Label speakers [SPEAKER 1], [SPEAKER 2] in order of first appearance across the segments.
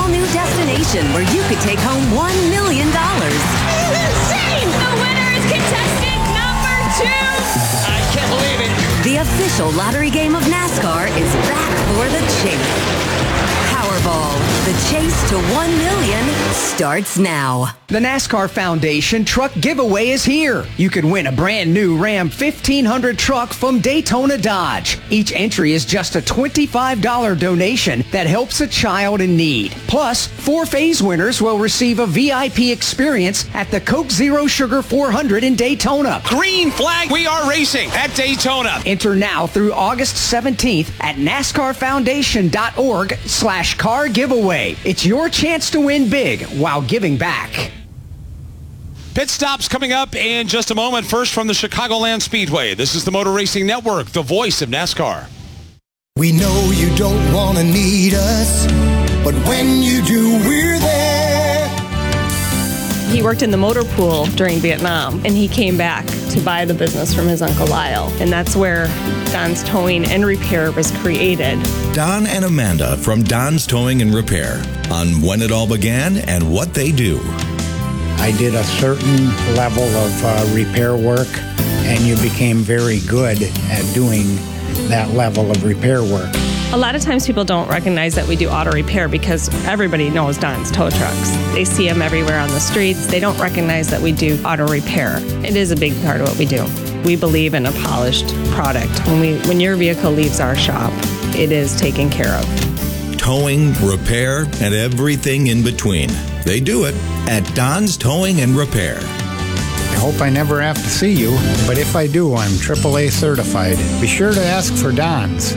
[SPEAKER 1] all-new destination where you could take home $1 million.
[SPEAKER 2] This is insane! The winner is contestant number 2!
[SPEAKER 3] I can't believe it.
[SPEAKER 1] The official lottery game of NASCAR is back for the chase. Powerball, the chase to $1 million starts now.
[SPEAKER 4] The NASCAR Foundation Truck Giveaway is here. You can win a brand new Ram 1500 truck from Daytona Dodge. Each entry is just a $25 donation that helps a child in need. Plus, 4 phase winners will receive a VIP experience at the Coke Zero Sugar 400 in Daytona.
[SPEAKER 3] Green flag, we are racing at Daytona.
[SPEAKER 4] Enter now through August 17th at NASCARFoundation.org/car giveaway. It's your chance to win big while giving back.
[SPEAKER 3] Pit stops coming up in just a moment. First from the Chicagoland Speedway. This is the Motor Racing Network, the voice of NASCAR.
[SPEAKER 5] We know you don't want to need us, but when you do, we're there.
[SPEAKER 6] He worked in the motor pool during Vietnam, and he came back to buy the business from his Uncle Lyle. And that's where Don's Towing and Repair was created.
[SPEAKER 7] Don and Amanda from Don's Towing and Repair on when it all began and what they do.
[SPEAKER 8] I did a certain level of repair work, and you became very good at doing that level of repair work.
[SPEAKER 6] A lot of times people don't recognize that we do auto repair because everybody knows Don's tow trucks. They see them everywhere on the streets. They don't recognize that we do auto repair. It is a big part of what we do. We believe in a polished product. When your vehicle leaves our shop, it is taken care of.
[SPEAKER 7] Towing, repair, and everything in between. They do it at Don's Towing and Repair.
[SPEAKER 8] I hope I never have to see you, but if I do, I'm AAA certified. Be sure to ask for Don's.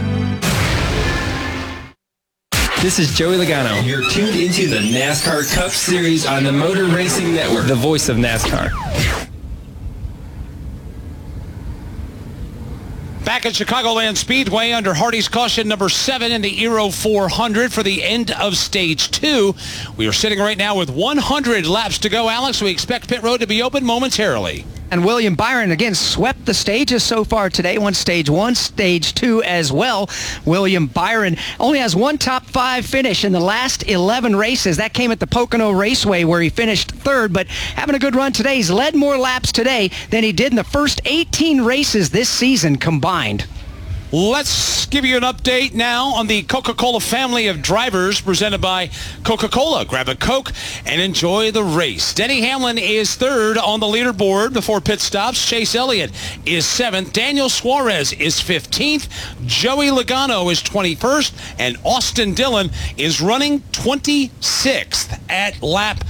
[SPEAKER 9] This is Joey Logano. You're tuned into the NASCAR Cup Series on the Motor Racing Network, the voice of NASCAR.
[SPEAKER 3] Back at Chicagoland Speedway under Hardy's caution number 7 in the Aero 400 for the end of stage 2. We are sitting right now with 100 laps to go. Alex, we expect pit road to be open momentarily.
[SPEAKER 4] And William Byron again swept the stages so far today. Won stage 1, stage 2 as well. William Byron only has one top 5 finish in the last 11 races. That came at the Pocono Raceway where he finished 3rd, but having a good run today. He's led more laps today than he did in the first 18 races this season combined.
[SPEAKER 3] Let's give you an update now on the Coca-Cola family of drivers presented by Coca-Cola. Grab a Coke and enjoy the race. Denny Hamlin is 3rd on the leaderboard before pit stops. Chase Elliott is 7th. Daniel Suarez is 15th. Joey Logano is 21st. And Austin Dillon is running 26th at lap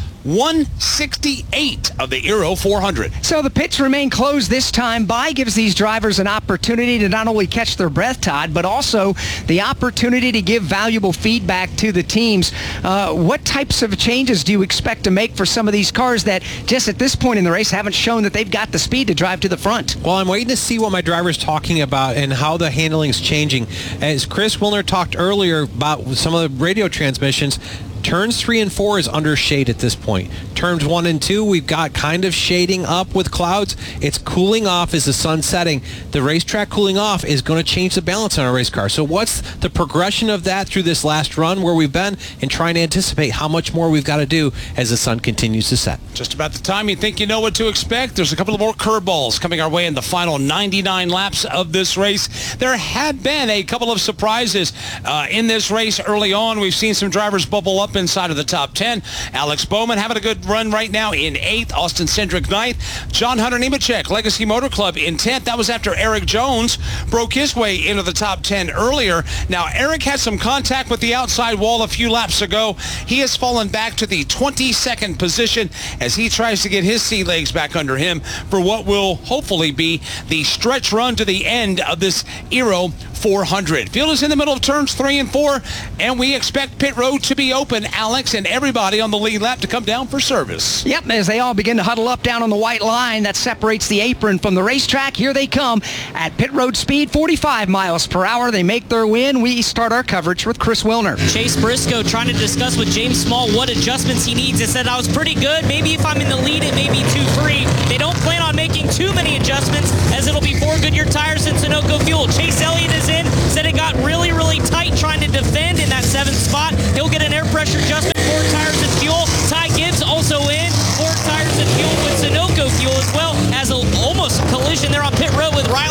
[SPEAKER 3] 168 of the Aero 400.
[SPEAKER 4] So the pits remain closed this time. Bye gives these drivers an opportunity to not only catch their breath, Todd, but also the opportunity to give valuable feedback to the teams. What types of changes do you expect to make for some of these cars that just at this point in the race haven't shown that they've got the speed to drive to the front?
[SPEAKER 10] Well, I'm waiting to see what my driver's talking about and how the handling's changing. As Chris Wilner talked earlier about some of the radio transmissions, Turns 3 and 4 is under shade at this point. Turns 1 and 2, we've got kind of shading up with clouds. It's cooling off as the sun's setting. The racetrack cooling off is going to change the balance on our race car. So what's the progression of that through this last run where we've been, and trying to anticipate how much more we've got to do as the sun continues to set?
[SPEAKER 3] Just about the time you think you know what to expect. There's a couple of more curveballs coming our way in the final 99 laps of this race. There have been a couple of surprises in this race early on. We've seen some drivers bubble up inside of the top 10. Alex Bowman having a good run right now in 8th. Austin Cindric 9th. John Hunter Nemechek, Legacy Motor Club in 10th. That was after Eric Jones broke his way into the top 10 earlier. Now, Eric had some contact with the outside wall a few laps ago. He has fallen back to the 22nd position as he tries to get his sea legs back under him for what will hopefully be the stretch run to the end of this Aero 400. Field is in the middle of turns 3 and 4, and we expect pit road to be open, Alex, and everybody on the lead lap to come down for service.
[SPEAKER 4] Yep, as they all begin to huddle up down on the white line that separates the apron from the racetrack, here they come at pit road speed, 45 miles per hour. They make their win. We start our coverage with Chris Wilner.
[SPEAKER 11] Chase Briscoe trying to discuss with James Small what adjustments he needs. He said, I was pretty good. Maybe if I'm in the lead, it may be 2-3. They don't plan on making too many adjustments as it'll be 4 Goodyear tires and Sunoco fuel. Chase Elliott is in. Said it got really, really tight trying to defend in that 7th spot. He'll get an air pressure adjustment for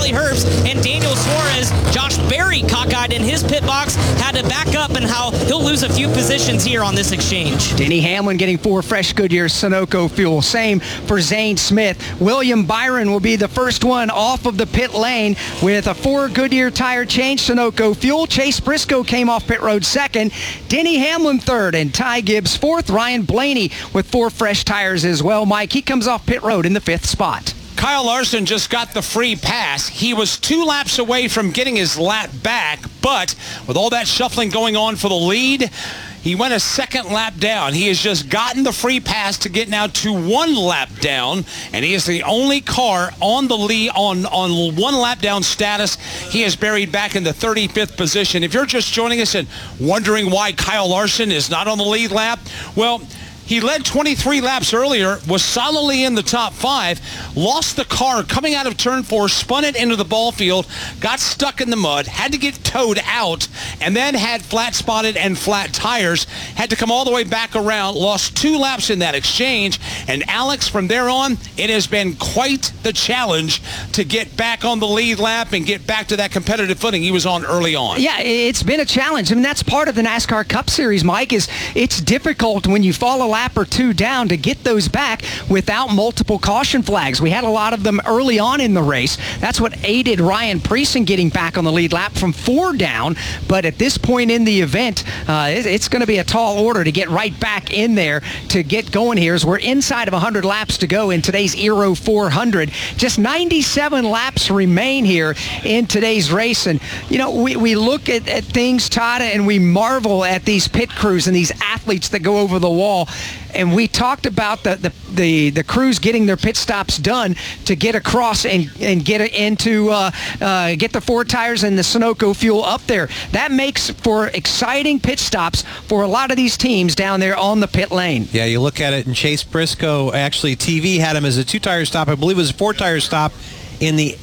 [SPEAKER 11] Riley Herbst and Daniel Suarez. Josh Berry cockeyed in his pit box, had to back up, and how he'll lose a few positions here on this exchange.
[SPEAKER 4] Denny Hamlin getting 4 fresh Goodyear Sunoco fuel. Same for Zane Smith. William Byron will be the first one off of the pit lane with a 4 Goodyear tire change, Sunoco fuel. Chase Briscoe came off pit road second. Denny Hamlin third, and Ty Gibbs fourth. Ryan Blaney with 4 fresh tires as well. Mike, he comes off pit road in the 5th spot.
[SPEAKER 3] Kyle Larson just got the free pass. He was 2 laps away from getting his lap back, but with all that shuffling going on for the lead, he went a second lap down. He has just gotten the free pass to get now to 1 lap down, and he is the only car on the lead on 1 lap down status. He is buried back in the 35th position. If you're just joining us and wondering why Kyle Larson is not on the lead lap, well, he led 23 laps earlier, was solidly in the top 5, lost the car coming out of turn 4, spun it into the ball field, got stuck in the mud, had to get towed out, and then had flat spotted and flat tires, had to come all the way back around, lost 2 laps in that exchange. And Alex, from there on, it has been quite the challenge to get back on the lead lap and get back to that competitive footing he was on early on.
[SPEAKER 4] Yeah, it's been a challenge. I mean, that's part of the NASCAR Cup Series, Mike, is it's difficult when you fall a lap or 2 down to get those back without multiple caution flags. We had a lot of them early on in the race. That's what aided Ryan Preece in getting back on the lead lap from 4 down. But at this point in the event, it's going to be a tall order to get right back in there to get going here, as we're inside of 100 laps to go in today's Aero 400. Just 97 laps remain here in today's race. And, you know, we look at things, Todd, and we marvel at these pit crews and these athletes that go over the wall. And we talked about the crews getting their pit stops done to get across and get it into get the 4 tires and the Sunoco fuel up there. That makes for exciting pit stops for a lot of these teams down there on the pit lane.
[SPEAKER 10] Yeah, you look at it, and Chase Briscoe, actually TV had him as a 2-tire stop. I believe it was a 4-tire stop in the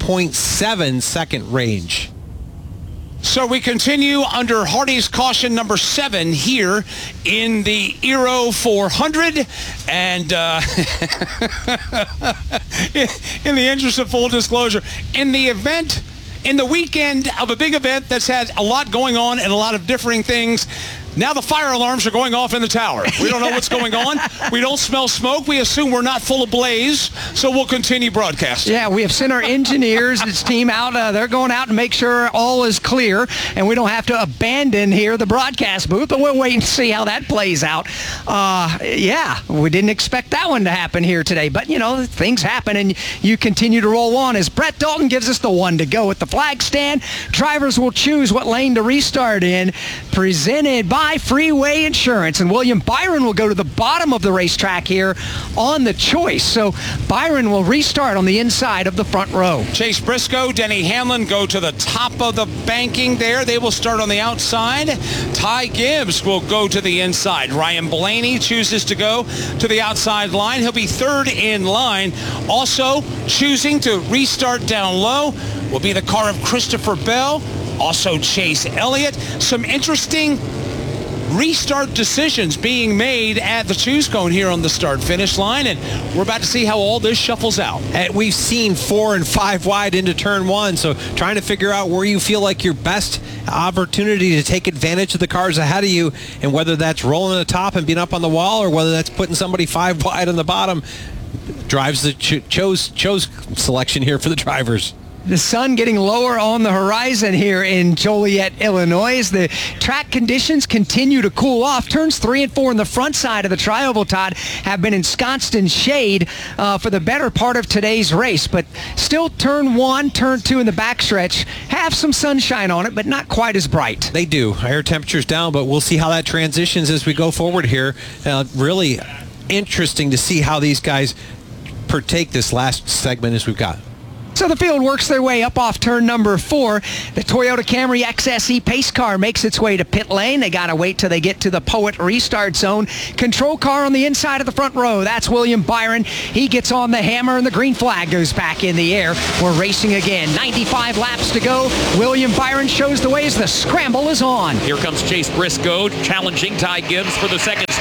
[SPEAKER 10] 8.7 second range.
[SPEAKER 3] So we continue under Hardy's caution number 7 here in the Aero 400. And in the interest of full disclosure, in the weekend of a big event that's had a lot going on and a lot of differing things, now the fire alarms are going off in the tower. We don't know what's going on. We don't smell smoke. We assume we're not full of blaze, so we'll continue broadcasting.
[SPEAKER 4] Yeah, we have sent our engineers, this team out. They're going out to make sure all is clear, and we don't have to abandon here the broadcast booth, but we'll wait and see how that plays out. Yeah, we didn't expect that one to happen here today, but, you know, things happen, and you continue to roll on as Brett Dalton gives us the 1 to go at the flag stand. Drivers will choose what lane to restart in, presented by Freeway Insurance, and William Byron will go to the bottom of the racetrack here on the choice. So Byron will restart on the inside of the front row.
[SPEAKER 3] Chase Briscoe, Denny Hamlin go to the top of the banking there. They will start on the outside. Ty Gibbs will go to the inside. Ryan Blaney chooses to go to the outside line. He'll be 3rd in line. Also choosing to restart down low will be the car of Christopher Bell. Also Chase Elliott. Some interesting restart decisions being made at the choose cone here on the start-finish line, and we're about to see how all this shuffles out.
[SPEAKER 10] And we've seen 4 and 5 wide into turn 1, so trying to figure out where you feel like your best opportunity to take advantage of the cars ahead of you, and whether that's rolling the top and being up on the wall, or whether that's putting somebody 5 wide on the bottom, drives the chose selection here for the drivers.
[SPEAKER 4] The sun getting lower on the horizon here in Joliet, Illinois. The track conditions continue to cool off. Turns 3 and 4 on the front side of the Tri-Oval, Todd, have been ensconced in shade for the better part of today's race. But still, turn 1, turn 2 in the backstretch have some sunshine on it, but not quite as bright.
[SPEAKER 10] They do. Air temperature's down, but we'll see how that transitions as we go forward here. Really interesting to see how these guys partake this last segment as we've got.
[SPEAKER 4] So the field works their way up off turn number 4. The Toyota Camry XSE pace car makes its way to pit lane. They got to wait till they get to the Poet restart zone. Control car on the inside of the front row. That's William Byron. He gets on the hammer, and the green flag goes back in the air. We're racing again. 95 laps to go. William Byron shows the way as the scramble is on.
[SPEAKER 12] Here comes Chase Briscoe challenging Ty Gibbs for the second spot.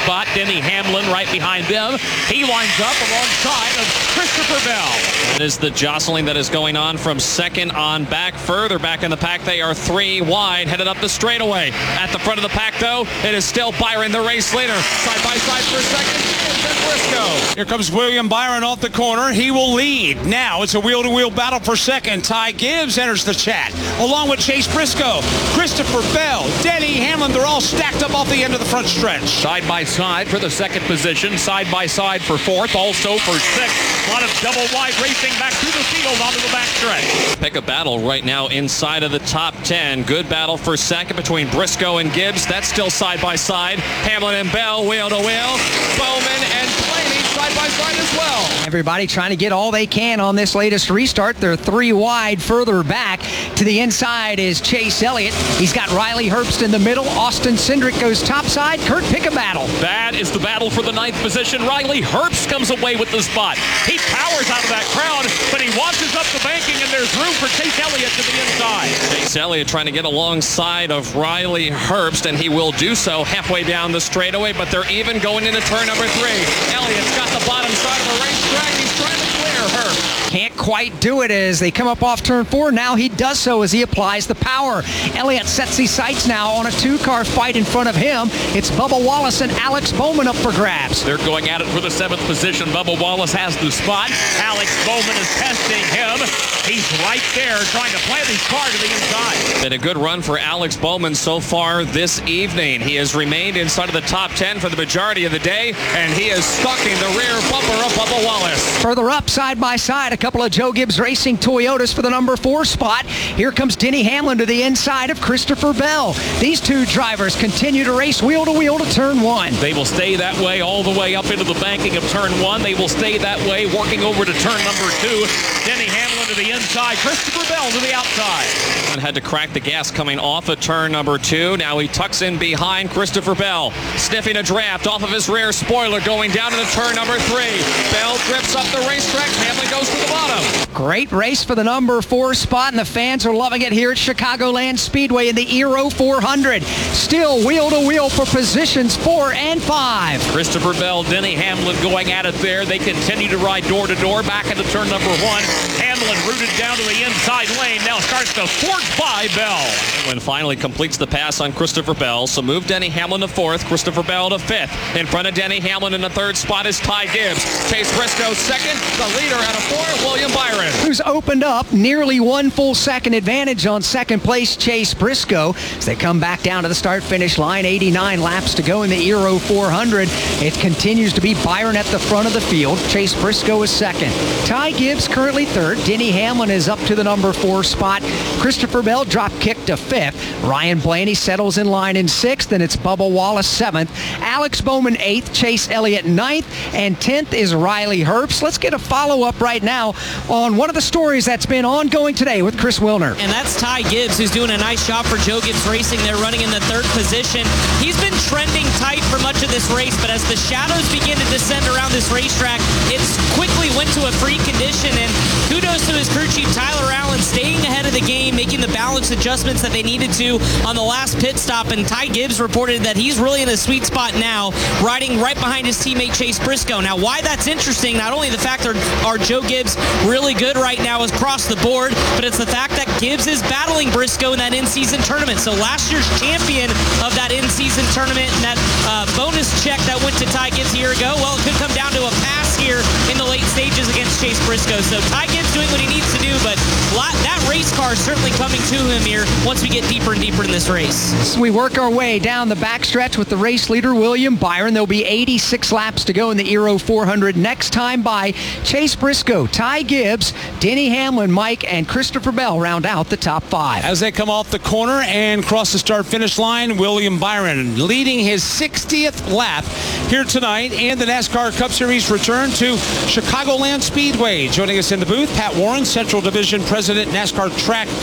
[SPEAKER 12] spot. Denny Hamlin right behind them. He lines up alongside of Christopher Bell. That is the jostling that is going on from second on back. Further back in the pack, they are 3 wide, headed up the straightaway. At the front of the pack, though, it is still Byron, the race leader. Side by side for second, and then Briscoe.
[SPEAKER 3] Here comes William Byron off the corner. He will lead. Now it's a wheel-to-wheel battle for second. Ty Gibbs enters the chat, along with Chase Briscoe, Christopher Bell, Denny Hamlin. They're all stacked up off the end of the front stretch.
[SPEAKER 12] Side by side for the second position. Side by side for fourth. Also for sixth. A lot of double wide racing back through the field onto the back stretch. Pick a battle right now inside of the top 10. Good battle for second between Briscoe and Gibbs. That's still side by side. Hamlin and Bell wheel to wheel. Bowman and Blaney side by side as well.
[SPEAKER 4] Everybody trying to get all they can on this latest restart. They're 3 wide. Further back to the inside is Chase Elliott. He's got Riley Herbst in the middle. Austin Cindric goes topside. Kurt pick a battle.
[SPEAKER 12] That is the battle for the 9th position. Riley Herbst comes away with the spot. He powers out of that crowd, but he washes up the banking, and there's room for Chase Elliott to the inside. Chase Elliott trying to get alongside of Riley Herbst, and he will do so halfway down the straightaway, but they're even going into turn number 3. Elliott's got the bottom side of the racetrack. He's trying to clear Herbst.
[SPEAKER 4] Can't quite do it as they come up off turn 4. Now he does so as he applies the power. Elliott sets his sights now on a 2-car fight in front of him. It's Bubba Wallace and Alex Bowman up for grabs.
[SPEAKER 12] They're going at it for the 7th position. Bubba Wallace has the spot. Alex Bowman is testing him. He's right there trying to play his car to the inside. Been a good run for Alex Bowman so far this evening. He has remained inside of the top 10 for the majority of the day, and he is stalking the rear bumper of Bubba Wallace.
[SPEAKER 4] Further up, side by side, a couple of Joe Gibbs Racing Toyotas for the number 4 spot. Here comes Denny Hamlin to the inside of Christopher Bell. These two drivers continue to race wheel to wheel to turn 1.
[SPEAKER 12] They will stay that way all the way up into the banking of turn 1. They will stay that way working over to turn number 2. Denny Hamlin to the inside. Christopher Bell to the outside. And had to crack the gas coming off of turn number 2. Now he tucks in behind Christopher Bell, sniffing a draft off of his rear spoiler going down into turn number 3. Bell grips up the racetrack. Hamlin goes to the bottom.
[SPEAKER 4] Great race for the number 4 spot, and the fans are loving it here at Chicagoland Speedway in the Aero 400. Still wheel to wheel for positions 4 and 5.
[SPEAKER 12] Christopher Bell, Denny Hamlin going at it there. They continue to ride door to door back into turn number 1. Hamlin rooted down to the inside lane. Now starts to force by Bell. Hamlin finally completes the pass on Christopher Bell. So move Denny Hamlin to 4th, Christopher Bell to 5th. In front of Denny Hamlin in the 3rd spot is Ty Gibbs. Chase Briscoe 2nd. The leader out of 4, William Byron.
[SPEAKER 4] Who's opened up nearly 1 full second advantage on 2nd place Chase Briscoe as they come back down to the start-finish line. 89 laps to go in the Aero 400. It continues to be Byron at the front of the field. Chase Briscoe is 2nd. Ty Gibbs currently 3rd. Denny Hamlin is up to the number 4 spot. Christopher Bell drop kick to 5th. Ryan Blaney settles in line in 6th, and it's Bubba Wallace 7th. Alex Bowman 8th. Chase Elliott 9th. And 10th is Riley Herbst. Let's get a follow-up right now on one of the stories that's been ongoing today with Chris Wilner.
[SPEAKER 11] And that's Ty Gibbs, who's doing a nice job for Joe Gibbs Racing. They're running in the 3rd position. He's been trending tight for much of this race, but as the shadows begin to descend around this racetrack, it's quickly went to a free condition, and kudos to his crew chief Tyler Allen staying ahead of the game, making the balance adjustments that they needed to on the last pit stop. And Ty Gibbs reported that he's really in a sweet spot now, riding right behind his teammate Chase Briscoe. Now, why that's interesting, not only the fact that our Joe Gibbs really good right now across the board, but it's the fact that Gibbs is battling Briscoe in that in-season tournament. So last year's champion of that in-season tournament and that bonus check that went to Ty Gibbs a year ago, well, it could come down to a pass here in the late stages against Chase Briscoe. So Ty Gibbs doing what he needs to do, but that race car is certainly coming to him here once we get deeper and deeper in this race.
[SPEAKER 4] So we work our way down the backstretch with the race leader, William Byron. There'll be 86 laps to go in the Aero 400. Next time by Chase Briscoe, Ty Gibbs, Denny Hamlin, Mike, and Christopher Bell round out the top 5.
[SPEAKER 3] As they come off the corner and cross the start-finish line, William Byron leading his 60th lap here tonight, and the NASCAR Cup Series return to Chicagoland Speedway. Joining us in the booth, Pat Warren, Central Division President, NASCAR Track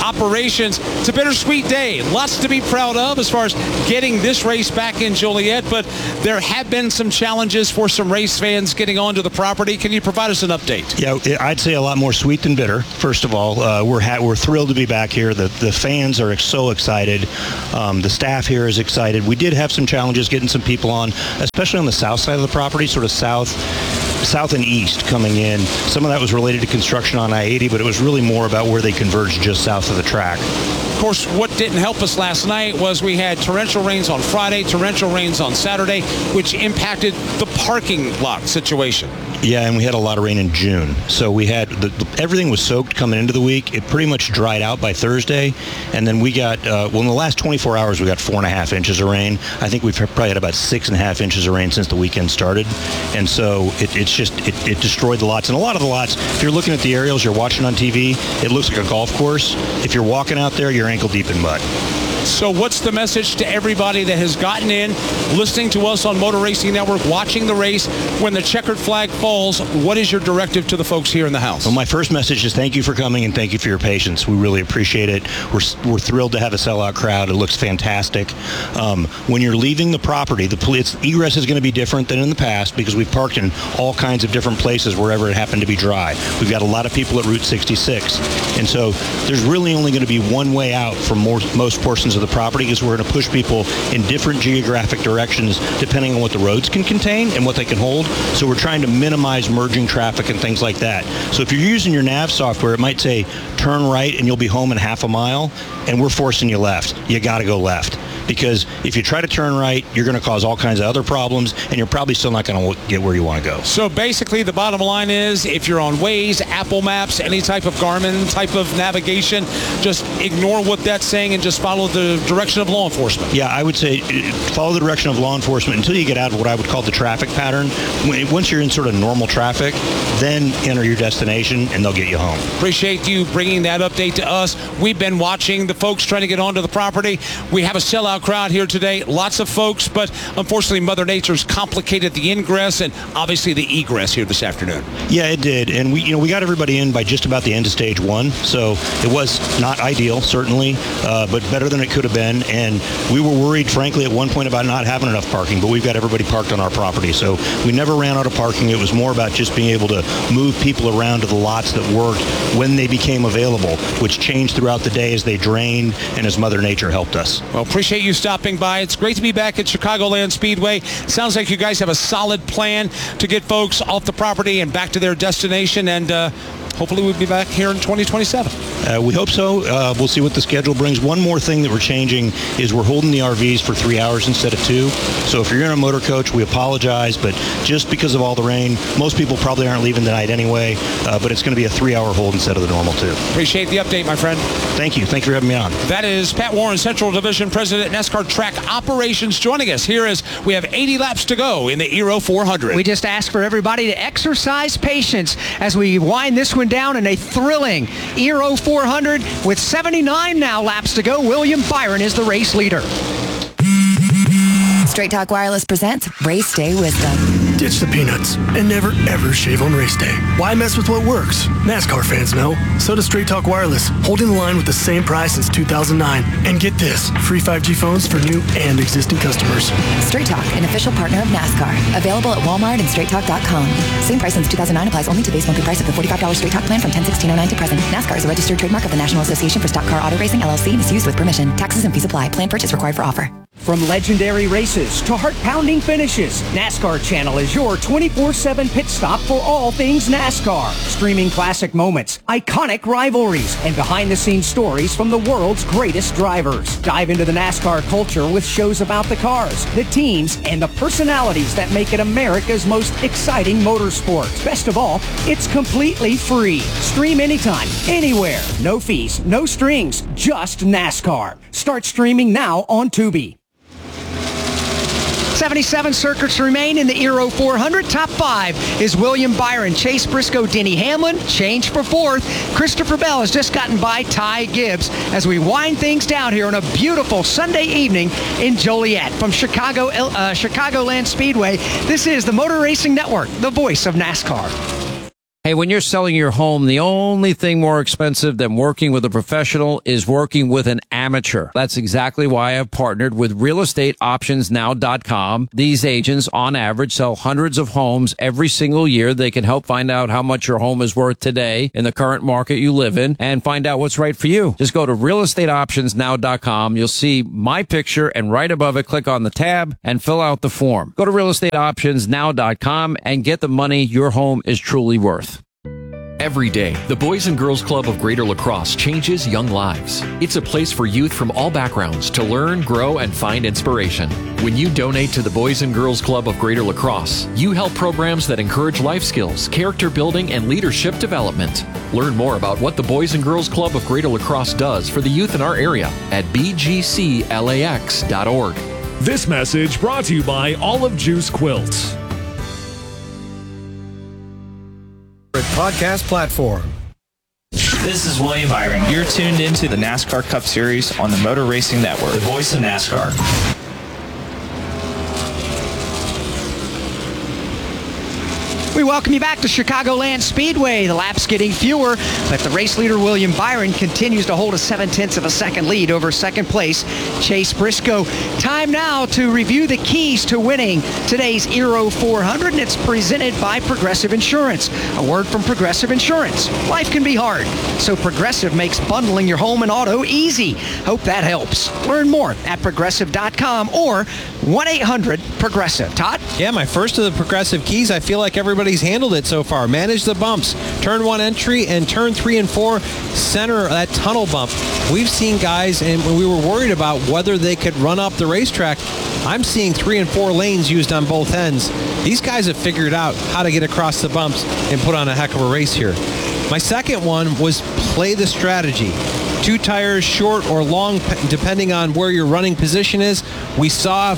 [SPEAKER 3] operations. It's a bittersweet day. Lots to be proud of as far as getting this race back in Joliet, but there have been some challenges for some race fans getting onto the property. Can you provide us an update?
[SPEAKER 13] Yeah, I'd say a lot more sweet than bitter. First of all, we're thrilled to be back here. The fans are so excited. The staff here is excited. We did have some challenges getting some people on, especially on the south side of the property, sort of south and east coming in. Some of that was related to construction on I-80, but it was really more about where they converged just south of the track.
[SPEAKER 3] Of course, what didn't help us last night was we had torrential rains on Friday, torrential rains on Saturday, which impacted the parking lot situation.
[SPEAKER 13] Yeah, and we had a lot of rain in June. So we had, everything was soaked coming into the week. It pretty much dried out by Thursday. And then we got, in the last 24 hours, we got 4.5 inches of rain. I think we've probably had about 6.5 inches of rain since the weekend started. And so it destroyed the lots. And a lot of the lots, if you're looking at the aerials, you're watching on TV, it looks like a golf course. If you're walking out there, you're ankle deep in mud.
[SPEAKER 3] So what's the message to everybody that has gotten in, listening to us on Motor Racing Network, watching the race? When the checkered flag falls, what is your directive to the folks here in the house?
[SPEAKER 13] Well, my first message is thank you for coming and thank you for your patience. We really appreciate it. We're thrilled to have a sellout crowd. It looks fantastic. When you're leaving the property, egress is going to be different than in the past because we've parked in all kinds of different places wherever it happened to be dry. We've got a lot of people at Route 66. And so there's really only going to be one way out from most portions of the property because we're going to push people in different geographic directions depending on what the roads can contain and what they can hold. So we're trying to minimize merging traffic and things like that. So if you're using your nav software, it might say turn right and you'll be home in half a mile, and we're forcing you left. You got to go left. Because if you try to turn right, you're going to cause all kinds of other problems, and you're probably still not going to get where you want to go.
[SPEAKER 3] So basically, the bottom line is, if you're on Waze, Apple Maps, any type of Garmin type of navigation, just ignore what that's saying and just follow the direction of law enforcement.
[SPEAKER 13] Yeah, I would say follow the direction of law enforcement until you get out of what I would call the traffic pattern. Once you're in sort of normal traffic, then enter your destination, and they'll get you home.
[SPEAKER 3] Appreciate you bringing that update to us. We've been watching the folks trying to get onto the property. We have a sellout crowd here today. Lots of folks, but unfortunately Mother Nature's complicated the ingress and obviously the egress here this afternoon.
[SPEAKER 13] Yeah, it did. And we got everybody in by just about the end of stage one. So it was not ideal, certainly, but better than it could have been. And we were worried, frankly, at one point about not having enough parking, but we've got everybody parked on our property. So we never ran out of parking. It was more about just being able to move people around to the lots that worked when they became available, which changed throughout the day as they drained and as Mother Nature helped us.
[SPEAKER 3] Well, appreciate you stopping by. It's great to be back at Chicagoland Speedway. Sounds like you guys have a solid plan to get folks off the property and back to their destination, and hopefully we'll be back here in 2027.
[SPEAKER 13] We hope so. We'll see what the schedule brings. One more thing that we're changing is we're holding the RVs for 3 hours instead of 2. So if you're in a motor coach, we apologize, but just because of all the rain, most people probably aren't leaving tonight anyway, but it's going to be a 3-hour hold instead of the normal 2.
[SPEAKER 3] Appreciate the update, my friend.
[SPEAKER 13] Thank you. Thanks for having me on.
[SPEAKER 3] That is Pat Warren, Central Division President, NASCAR Track Operations, joining us here as we have 80 laps to go in the Aero 400.
[SPEAKER 4] We just ask for everybody to exercise patience as we wind this one down in a thrilling Aero 400 with 79 now laps to go. William Byron is the race leader.
[SPEAKER 1] Straight Talk Wireless presents Race Day Wisdom.
[SPEAKER 14] Ditch the peanuts and never ever shave on race day. Why mess with what works? NASCAR fans know. So does Straight Talk Wireless, holding the line with the same price since 2009. And get this, free 5G phones for new and existing customers.
[SPEAKER 1] Straight Talk, an official partner of NASCAR. Available at Walmart and StraightTalk.com. Same price since 2009 applies only to base monthly price of the $45 Straight Talk plan from 10/16/09 to present. NASCAR is a registered trademark of the National Association for Stock Car Auto Racing, LLC, and is used with permission. Taxes and fees apply. Plan purchase required for offer.
[SPEAKER 4] From legendary races to heart-pounding finishes, NASCAR Channel is your 24/7 pit stop for all things NASCAR. Streaming classic moments, iconic rivalries, and behind-the-scenes stories from the world's greatest drivers. Dive into the NASCAR culture with shows about the cars, the teams, and the personalities that make it America's most exciting motorsport. Best of all, it's completely free. Stream anytime, anywhere. No fees, no strings, just NASCAR. Start streaming now on Tubi. 77 circuits remain in the Aero 400. Top 5 is William Byron, Chase Briscoe, Denny Hamlin. Change for 4th. Christopher Bell has just gotten by Ty Gibbs as we wind things down here on a beautiful Sunday evening in Joliet. From Chicagoland Speedway, this is the Motor Racing Network, the voice of NASCAR.
[SPEAKER 15] Hey, when you're selling your home, the only thing more expensive than working with a professional is working with an amateur. That's exactly why I've partnered with realestateoptionsnow.com. These agents, on average, sell hundreds of homes every single year. They can help find out how much your home is worth today in the current market you live in and find out what's right for you. Just go to realestateoptionsnow.com. You'll see my picture, and right above it, click on the tab and fill out the form. Go to realestateoptionsnow.com and get the money your home is truly worth.
[SPEAKER 16] Every day, the Boys and Girls Club of Greater La Crosse changes young lives. It's a place for youth from all backgrounds to learn, grow, and find inspiration. When you donate to the Boys and Girls Club of Greater La Crosse, you help programs that encourage life skills, character building, and leadership development. Learn more about what the Boys and Girls Club of Greater La Crosse does for the youth in our area at bgclax.org.
[SPEAKER 17] This message brought to you by Olive Juice Quilts.
[SPEAKER 18] Podcast platform.
[SPEAKER 19] This is William Byron. You're tuned into the NASCAR Cup Series on the Motor Racing Network, the voice of NASCAR.
[SPEAKER 4] We welcome you back to Chicagoland Speedway. The laps getting fewer, but the race leader William Byron continues to hold a 0.7 of a second lead over second place Chase Briscoe. Time now to review the keys to winning today's Aero 400, and it's presented by Progressive Insurance. A word from Progressive Insurance. Life can be hard, so Progressive makes bundling your home and auto easy. Hope that helps. Learn more at progressive.com or 1-800-PROGRESSIVE. Todd?
[SPEAKER 10] Yeah, my first of the Progressive keys. I feel like everybody's handled it so far. Manage the bumps. Turn 1 entry and turn 3 and 4 center that tunnel bump. We've seen guys, and when we were worried about whether they could run up the racetrack, I'm seeing 3 and 4 lanes used on both ends. These guys have figured out how to get across the bumps and put on a heck of a race here. My second one was play the strategy. 2 tires short or long, depending on where your running position is. We saw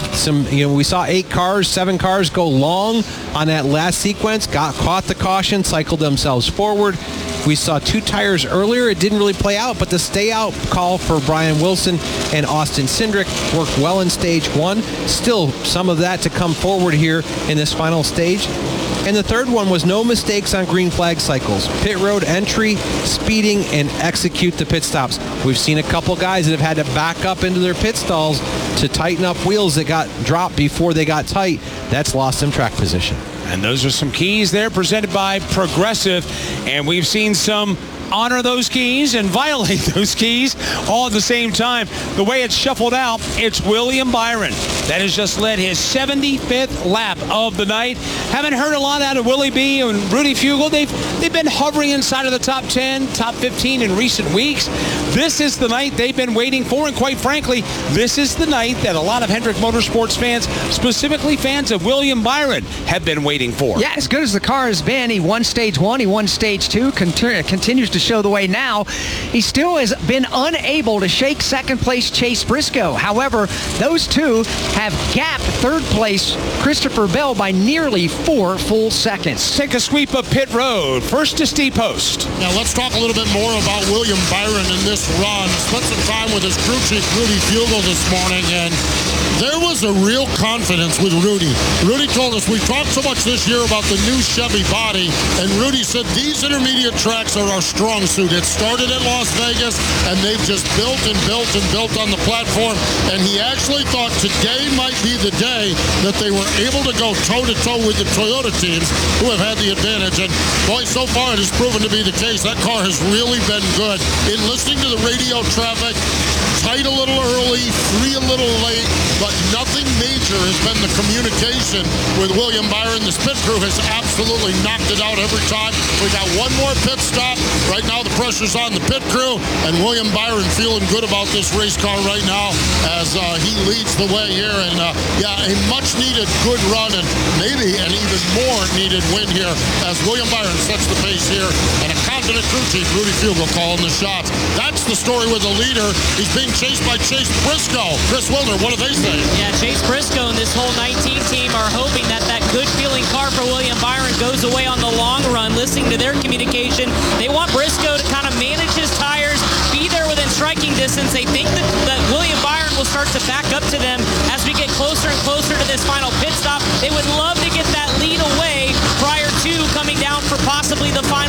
[SPEAKER 10] 8 cars, 7 cars go long on that last sequence, caught the caution, cycled themselves forward. We saw 2 tires earlier. It didn't really play out, but the stay out call for Brian Wilson and Austin Cindric worked well in stage 1. Still some of that to come forward here in this final stage. And the third one was no mistakes on green flag cycles. Pit road entry, speeding, and execute the pit stops. We've seen a couple guys that have had to back up into their pit stalls to tighten up wheels that got dropped before they got tight. That's lost them track position.
[SPEAKER 3] And those are some keys there presented by Progressive. And we've seen some honor those keys and violate those keys all at the same time. The way it's shuffled out, it's William Byron that has just led his 75th lap of the night. Haven't heard a lot out of Willie B and Rudy Fugle. They've been hovering inside of the top 10, top 15 in recent weeks. This is the night they've been waiting for, and quite frankly, this is the night that a lot of Hendrick Motorsports fans, specifically fans of William Byron, have been waiting for.
[SPEAKER 4] Yeah, as good as the car has been, he won stage 1, he won stage 2, continues to show the way now. He still has been unable to shake second place Chase Briscoe. However, those two have gapped third place Christopher Bell by nearly 4 full seconds.
[SPEAKER 3] Take a sweep of pit road. First to Steve Post.
[SPEAKER 20] Now let's talk a little bit more about William Byron in this run. Spent some time with his crew chief Rudy Fugle this morning, and there was a real confidence with Rudy. Rudy told us, we talked so much this year about the new Chevy body, and Rudy said these intermediate tracks are our strong suit. It started at Las Vegas, and they've just built and built and built on the platform, and he actually thought today might be the day that they were able to go toe-to-toe with the Toyota teams who have had the advantage, and boy, so far it has proven to be the case. That car has really been good. In listening to the radio traffic, tight a little early, free a little late, but nothing major has been the communication with William Byron. The pit crew has absolutely knocked it out every time. We got one more pit stop. Right now the pressure's on the pit crew, and William Byron feeling good about this race car right now as he leads the way here. And a much needed good run, and maybe an even more needed win here as William Byron sets the pace here, and a confident crew chief Rudy Fugle calling the shots. That's the story with the leader. He's being chased by Chase Briscoe. Chris Wilder, what do they say?
[SPEAKER 11] Yeah, Chase Briscoe and this whole 19 team are hoping that good feeling car for William Byron goes away on the long run. Listening to their communication, they want Briscoe to kind of manage his tires, be there within striking distance. They think that William Byron will start to back up to them as we get closer and closer to this final pit stop. They would love to get that lead away prior to coming down for possibly the final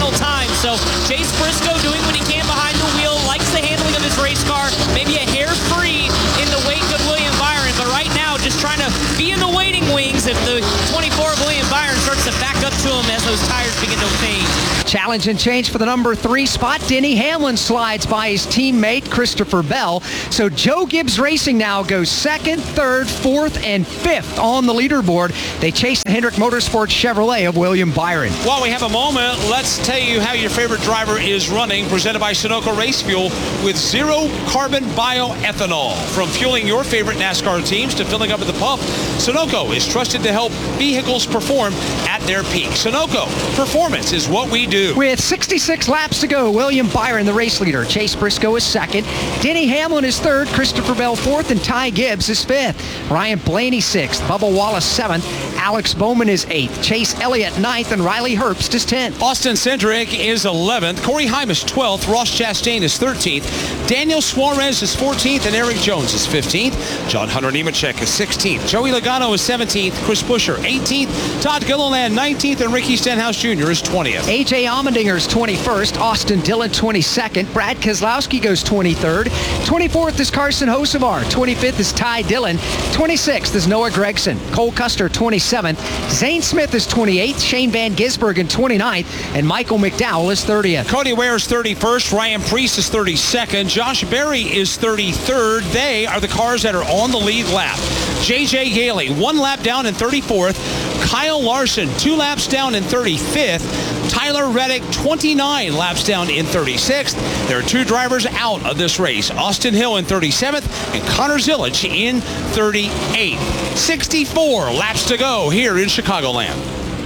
[SPEAKER 11] those tires begin to fade.
[SPEAKER 4] Challenge and change for the number 3 spot. Denny Hamlin slides by his teammate Christopher Bell. So Joe Gibbs Racing now goes 2nd, 3rd, 4th, and 5th on the leaderboard. They chase the Hendrick Motorsports Chevrolet of William Byron.
[SPEAKER 3] While we have a moment, let's tell you how your favorite driver is running. Presented by Sunoco Race Fuel with zero carbon bioethanol. From fueling your favorite NASCAR teams to filling up at the pump, Sunoco is trusted to help vehicles perform at their peak. Sunoco, performance is what we do.
[SPEAKER 4] With 66 laps to go, William Byron, the race leader. Chase Briscoe is 2nd. Denny Hamlin is 3rd. Christopher Bell 4th. And Ty Gibbs is 5th. Ryan Blaney 6th. Bubba Wallace 7th. Alex Bowman is 8th. Chase Elliott 9th. And Riley Herbst is 10th.
[SPEAKER 3] Austin Cindric is 11th. Corey Heim is 12th. Ross Chastain is 13th. Daniel Suarez is 14th. And Eric Jones is 15th. John Hunter Nemechek is 16th. Joey Logano is 17th. Chris Buescher 18th. Todd Gilliland 19th. And Ricky Stenhouse Jr. is 20th.
[SPEAKER 4] A.J. Allmendinger's 21st. Austin Dillon 22nd. Brad Keselowski goes 23rd. 24th is Carson Hocevar. 25th is Ty Dillon. 26th is Noah Gragson. Cole Custer 27th. Zane Smith is 28th. Shane Van Gisbergen 29th. And Michael McDowell is 30th.
[SPEAKER 3] Cody Ware is 31st. Ryan Preece is 32nd. Josh Berry is 33rd. They are the cars that are on the lead lap. J.J. Yaley, 1 lap down in 34th. Kyle Larson, 2 laps down in 35th. Tyler Reddick, 29 laps down in 36th. There are 2 drivers out of this race. Austin Hill in 37th and Connor Zillage in 38th. 64 laps to go here in Chicagoland.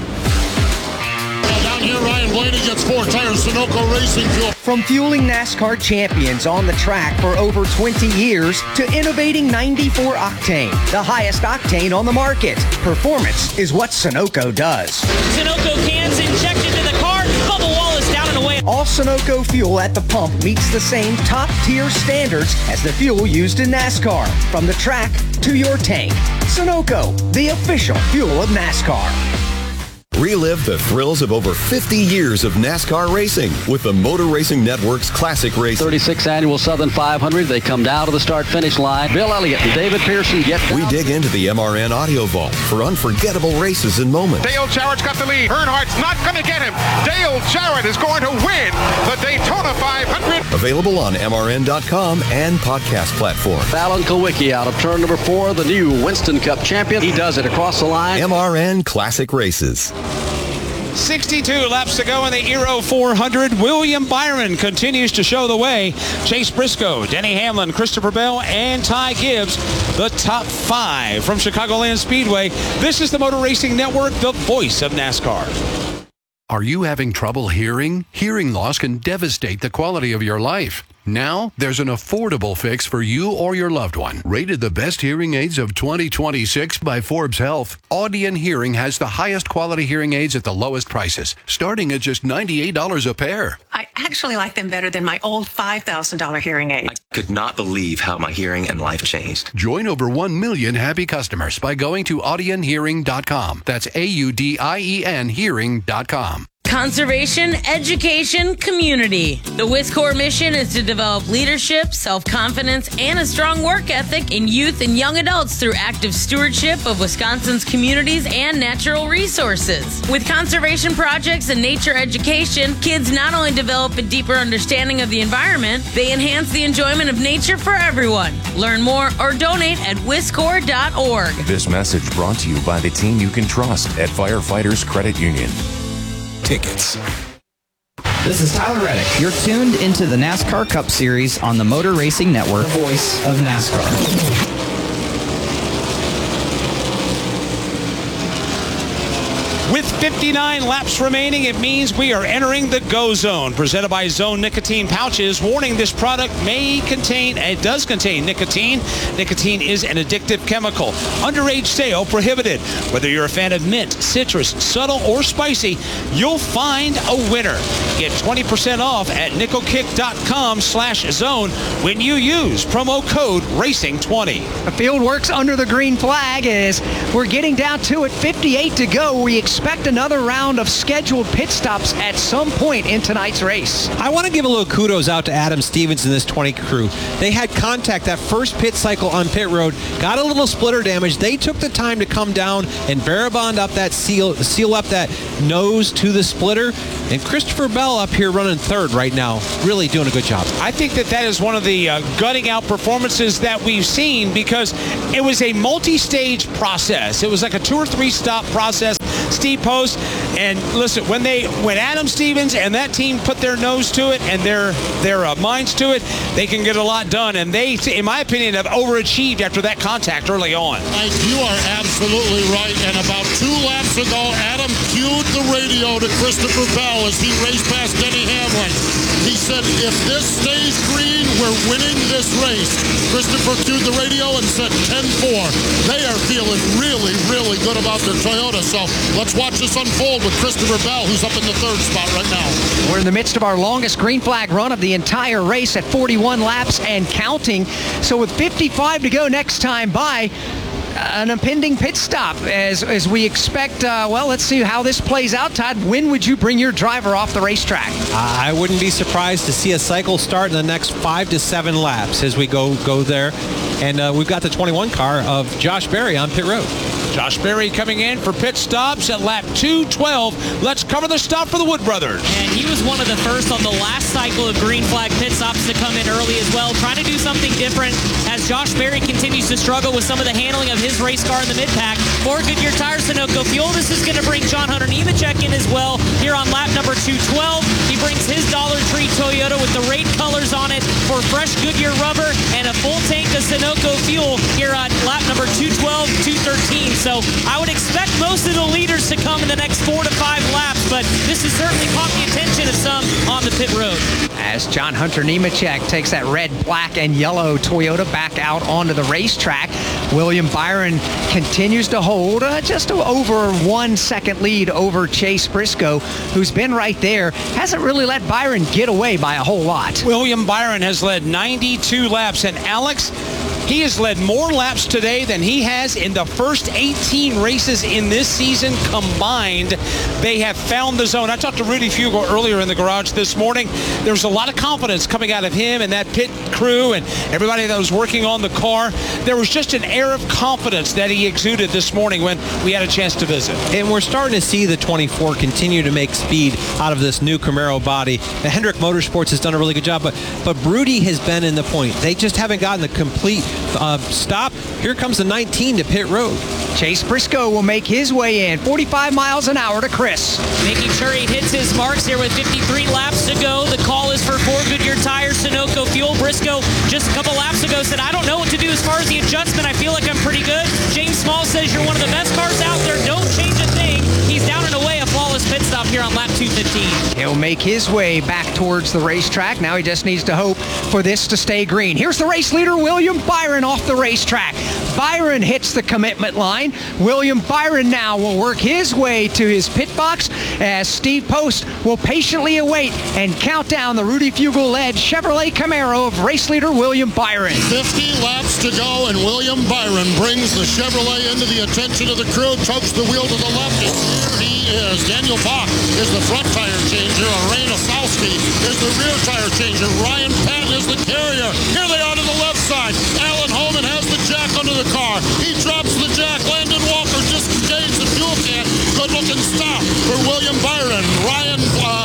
[SPEAKER 20] Down here, Ryan Blaney gets 4 tires, Sunoco Racing Fuel.
[SPEAKER 4] From fueling NASCAR champions on the track for over 20 years to innovating 94 octane, the highest octane on the market. Performance is what Sunoco does.
[SPEAKER 11] Sunoco cans injected to the car. Bubba Wallace down and away.
[SPEAKER 4] All Sunoco fuel at the pump meets the same top-tier standards as the fuel used in NASCAR. From the track to your tank. Sunoco, the official fuel of NASCAR.
[SPEAKER 18] Relive the thrills of over 50 years of NASCAR racing with the Motor Racing Network's Classic Race.
[SPEAKER 21] 36th Annual Southern 500. They come down to the start-finish line. Bill Elliott and David Pearson get down.
[SPEAKER 18] We dig into the MRN Audio Vault for unforgettable races and moments.
[SPEAKER 22] Dale Jarrett's got the lead. Earnhardt's not going to get him. Dale Jarrett is going to win the Daytona 500.
[SPEAKER 18] Available on MRN.com and podcast platforms.
[SPEAKER 21] Alan Kulwicki out of turn number 4, the new Winston Cup champion. He does it across the line.
[SPEAKER 18] MRN Classic Races.
[SPEAKER 3] 62 laps to go in the Aero 400. William Byron continues to show the way. Chase Briscoe, Denny Hamlin, Christopher Bell, and Ty Gibbs, the top 5 from Chicagoland Speedway. This is the Motor Racing Network, the voice of NASCAR.
[SPEAKER 23] Are you having trouble hearing? Hearing loss can devastate the quality of your life. Now, there's an affordable fix for you or your loved one. Rated the best hearing aids of 2026 by Forbes Health, Audion Hearing has the highest quality hearing aids at the lowest prices, starting at just $98 a pair.
[SPEAKER 24] I actually like them better than my old $5,000 hearing aid.
[SPEAKER 25] I could not believe how my hearing and life changed.
[SPEAKER 23] Join over 1 million happy customers by going to audionhearing.com. That's AUDIEN hearing.com.
[SPEAKER 26] Conservation, education, community. The WISCOR mission is to develop leadership, self-confidence, and a strong work ethic in youth and young adults through active stewardship of Wisconsin's communities and natural resources. With conservation projects and nature education, kids not only develop a deeper understanding of the environment, they enhance the enjoyment of nature for everyone. Learn more or donate at wiscor.org.
[SPEAKER 27] This message brought to you by the team you can trust at Firefighters Credit Union. Tickets.
[SPEAKER 28] This is Tyler Reddick. You're tuned into the NASCAR Cup Series on the Motor Racing Network, the voice of NASCAR.
[SPEAKER 3] With 59 laps remaining, it means we are entering the go zone. Presented by Zone Nicotine Pouches. Warning, this product it does contain nicotine. Nicotine is an addictive chemical. Underage sale prohibited. Whether you're a fan of mint, citrus, subtle, or spicy, you'll find a winner. Get 20% off at nickelkick.com/zone when you use promo code RACING20.
[SPEAKER 4] The field works under the green flag as we're getting down to it. 58 to go. We expect expect another round of scheduled pit stops at some point in tonight's race.
[SPEAKER 10] I want to give a little kudos out to Adam Stevens and this 20 crew. They had contact that first pit cycle on pit road, got a little splitter damage. They took the time to come down and Barabond up that seal up that nose to the splitter. And Christopher Bell up here running third right now, really doing a good job.
[SPEAKER 3] I think that is one of the gutting out performances that we've seen, because it was a multi-stage process. It was like a 2 or 3 stop process. Steve Post, and listen, when Adam Stevens and that team put their nose to it and their minds to it, they can get a lot done. And they, in my opinion, have overachieved after that contact early on.
[SPEAKER 20] Mike, you are absolutely right. And about 2 laps ago, Adam cued the radio to Christopher Bell as he raced past Denny Hamlin. He said, if this stays green, we're winning this race. Christopher cued the radio and said 10-4. They are feeling really, really good about their Toyota. So let's watch this unfold with Christopher Bell, who's up in the 3rd spot right now.
[SPEAKER 4] We're in the midst of our longest green flag run of the entire race at 41 laps and counting. So with 55 to go next time by, an impending pit stop as we expect. Well, let's see how this plays out. Todd, when would you bring your driver off the racetrack?
[SPEAKER 10] I wouldn't be surprised to see a cycle start in the next 5 to 7 laps as we go there. And we've got the 21 car of Josh Berry on pit road.
[SPEAKER 3] Josh Berry coming in for pit stops at lap 2:12. Let's cover the stop for the Wood brothers.
[SPEAKER 11] And he was one of the first on the last cycle of green flag pit stops to come in early as well, trying to do something different as Josh Berry continues to struggle with some of the handling of his race car in the mid-pack. For Goodyear Tires, Sunoco Fuel. This is going to bring John Hunter Nemechek in as well here on lap number 212. He brings his Dollar Tree Toyota with the raid colors on it for fresh Goodyear rubber and a full tank of Sunoco Fuel here on lap number 212, 213. So I would expect most of the leaders to come in the next 4 to 5 laps, but this has certainly caught the attention of some on the pit road.
[SPEAKER 4] As John Hunter Nemechek takes that red, black, and yellow Toyota back out onto the racetrack, William Byron continues to hold just over 1 second lead over Chase Briscoe, who's been right there. Hasn't really let Byron get away by a whole lot.
[SPEAKER 3] William Byron has led 92 laps, and Alex, he has led more laps today than he has in the first 18 races in this season combined. They have found the zone. I talked to Rudy Fugle earlier in the garage this morning. There was a lot of confidence coming out of him and that pit crew and everybody that was working on the car. There was just an air of confidence that he exuded this morning when we had a chance to visit.
[SPEAKER 10] And we're starting to see the 24 continue to make speed out of this new Camaro body. Hendrick Motorsports has done a really good job, but Rudy has been in the point. They just haven't gotten the complete stop. Here comes the 19 to pit road.
[SPEAKER 4] Chase Briscoe will make his way in. 45 miles an hour to Chris.
[SPEAKER 11] Making sure he hits his marks here with 53 laps to go. The call is for 4 Goodyear Tires, Sunoco Fuel. Briscoe just a couple laps ago said, I don't know what to do as far as the adjustment. I feel like I'm pretty good. James Small says you're one of the best cars out there. Don't change a thing. He's down and away, a flawless pit stop here on lap 215.
[SPEAKER 4] He'll make his way back towards the racetrack. Now he just needs to hope for this to stay green. Here's the race leader, William Byron, off the racetrack. Byron hits the commitment line. William Byron now will work his way to his pit box as Steve Post will patiently await and count down the Rudy Fugle-led Chevrolet Camaro of race leader William Byron.
[SPEAKER 20] 50 laps to go, and William Byron brings the Chevrolet into the attention of the crew, tugs the wheel to the left, and here he is. Daniel Bach is the front tire changer. Ray Osowski is the rear tire changer. Ryan Patton is the carrier. Here they are to the left side. Alan Holman has the jack under the car. He drops the jack. Landon Walker disengaged the fuel can. Good looking stop for William Byron. Ryan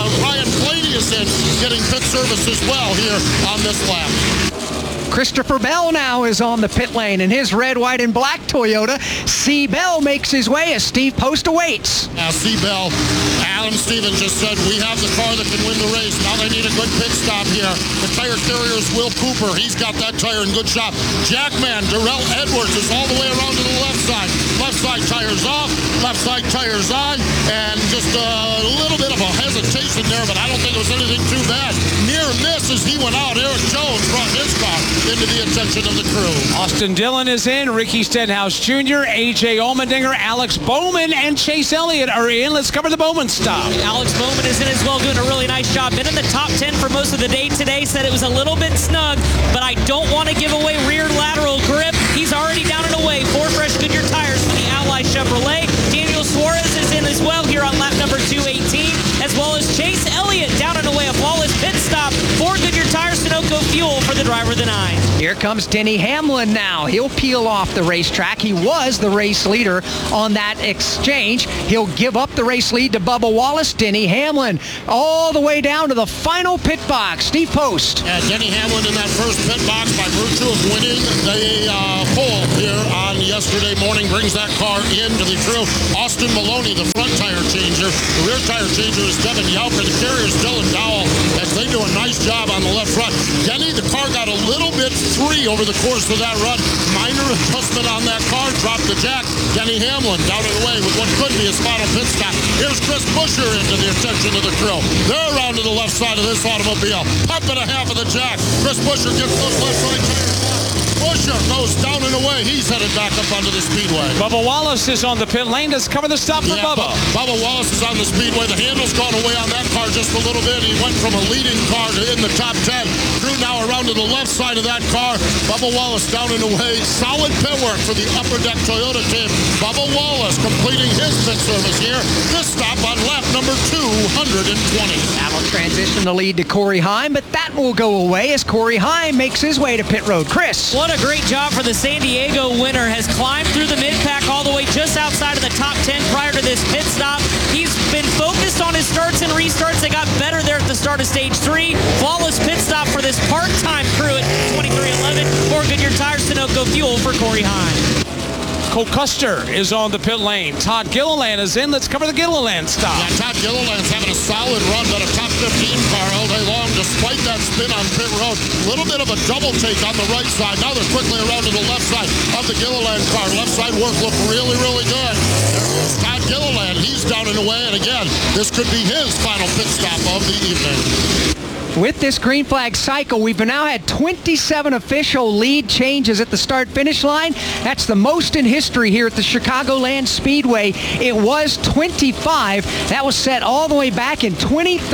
[SPEAKER 20] Blaney is in, getting pit service as well here on this lap.
[SPEAKER 4] Christopher Bell now is on the pit lane in his red, white, and black Toyota. C. Bell makes his way as Steve Post awaits.
[SPEAKER 20] Now C. Bell, Adam Stevens just said, we have the car that can win the race. Now they need a good pit stop here. The tire carrier is Will Cooper. He's got that tire in good shop. Jackman, Darrell Edwards is all the way around to the left side. Left side tires off, left side tires on, and just a little bit of a hesitation there, but I don't think it was anything too bad. Near miss as he went out. Eric Jones brought his car into the attention of the crew.
[SPEAKER 3] Austin Dillon is in, Ricky Stenhouse Jr., A.J. Allmendinger, Alex Bowman, and Chase Elliott are in. Let's cover the Bowman stop.
[SPEAKER 11] Alex Bowman is in as well, doing a really nice job. Been in the top 10 for most of the day today. Said it was a little bit snug, but I don't want to give away rear lateral grip. He's already down and away. 4 fresh Goodyear tires for the Ally Chevrolet. Daniel Suarez is in as well. driver the 9.
[SPEAKER 4] Here comes Denny Hamlin now. He'll peel off the racetrack. He was the race leader on that exchange. He'll give up the race lead to Bubba Wallace. Denny Hamlin all the way down to the final pit box. Steve Post.
[SPEAKER 20] Yeah, Denny Hamlin in that first pit box by virtue of winning the pole here on yesterday morning brings that car into the crew. Austin Maloney, the front tire changer. The rear tire changer is Devin Yelper. The carrier is Dylan Dowell as they do a nice job on the left front. Denny, the car got a little bit free over the course of that run. Minor adjustment on that car, dropped the jack. Denny Hamlin down and away with what could be his final pit stop. Here's Chris Buescher into the attention of the crew. They're around to the left side of this automobile. Up and a half of the jack. Chris Buescher gets those left right tires. Buescher goes down and away. He's headed back up onto the speedway.
[SPEAKER 3] Bubba Wallace is on the pit lane. Let's cover the stop for Bubba.
[SPEAKER 20] Bubba Wallace is on the speedway. The handle's gone away on that car just a little bit. He went from a leading car to in the top 10. Crew now around to the left side of that car. Bubba Wallace down and away. Solid pit work for the Upper Deck Toyota team. Bubba Wallace completing his pit service here. This stop on lap number 220.
[SPEAKER 4] That'll transition the lead to Corey Heim, but that will go away as Corey Heim makes his way to pit road. Chris.
[SPEAKER 11] What a great job for the San Diego winner. Has climbed through the mid-pack all the way just outside of the top 10 prior to this pit stop. He's been focused on his starts and restarts. They got better there at the start of stage 3. Flawless pit stop for this part-time crew at 2311 for Goodyear Tires, Sunoco Fuel for Corey Heim.
[SPEAKER 3] Cole Custer is on the pit lane. Todd Gilliland is in. Let's cover the Gilliland stop.
[SPEAKER 20] Yeah, Todd Gilliland's having a solid run, but a top 15 car all day long, despite that spin on pit road. A little bit of a double take on the right side. Now they're quickly around to the left side of the Gilliland car. Left side work looked really, really good. There's Todd Gilliland. He's down and away, and again, this could be his final pit stop of the evening.
[SPEAKER 4] With this green flag cycle, we've now had 27 official lead changes at the start-finish line. That's the most in history here at the Chicagoland Speedway. It was 25. That was set all the way back in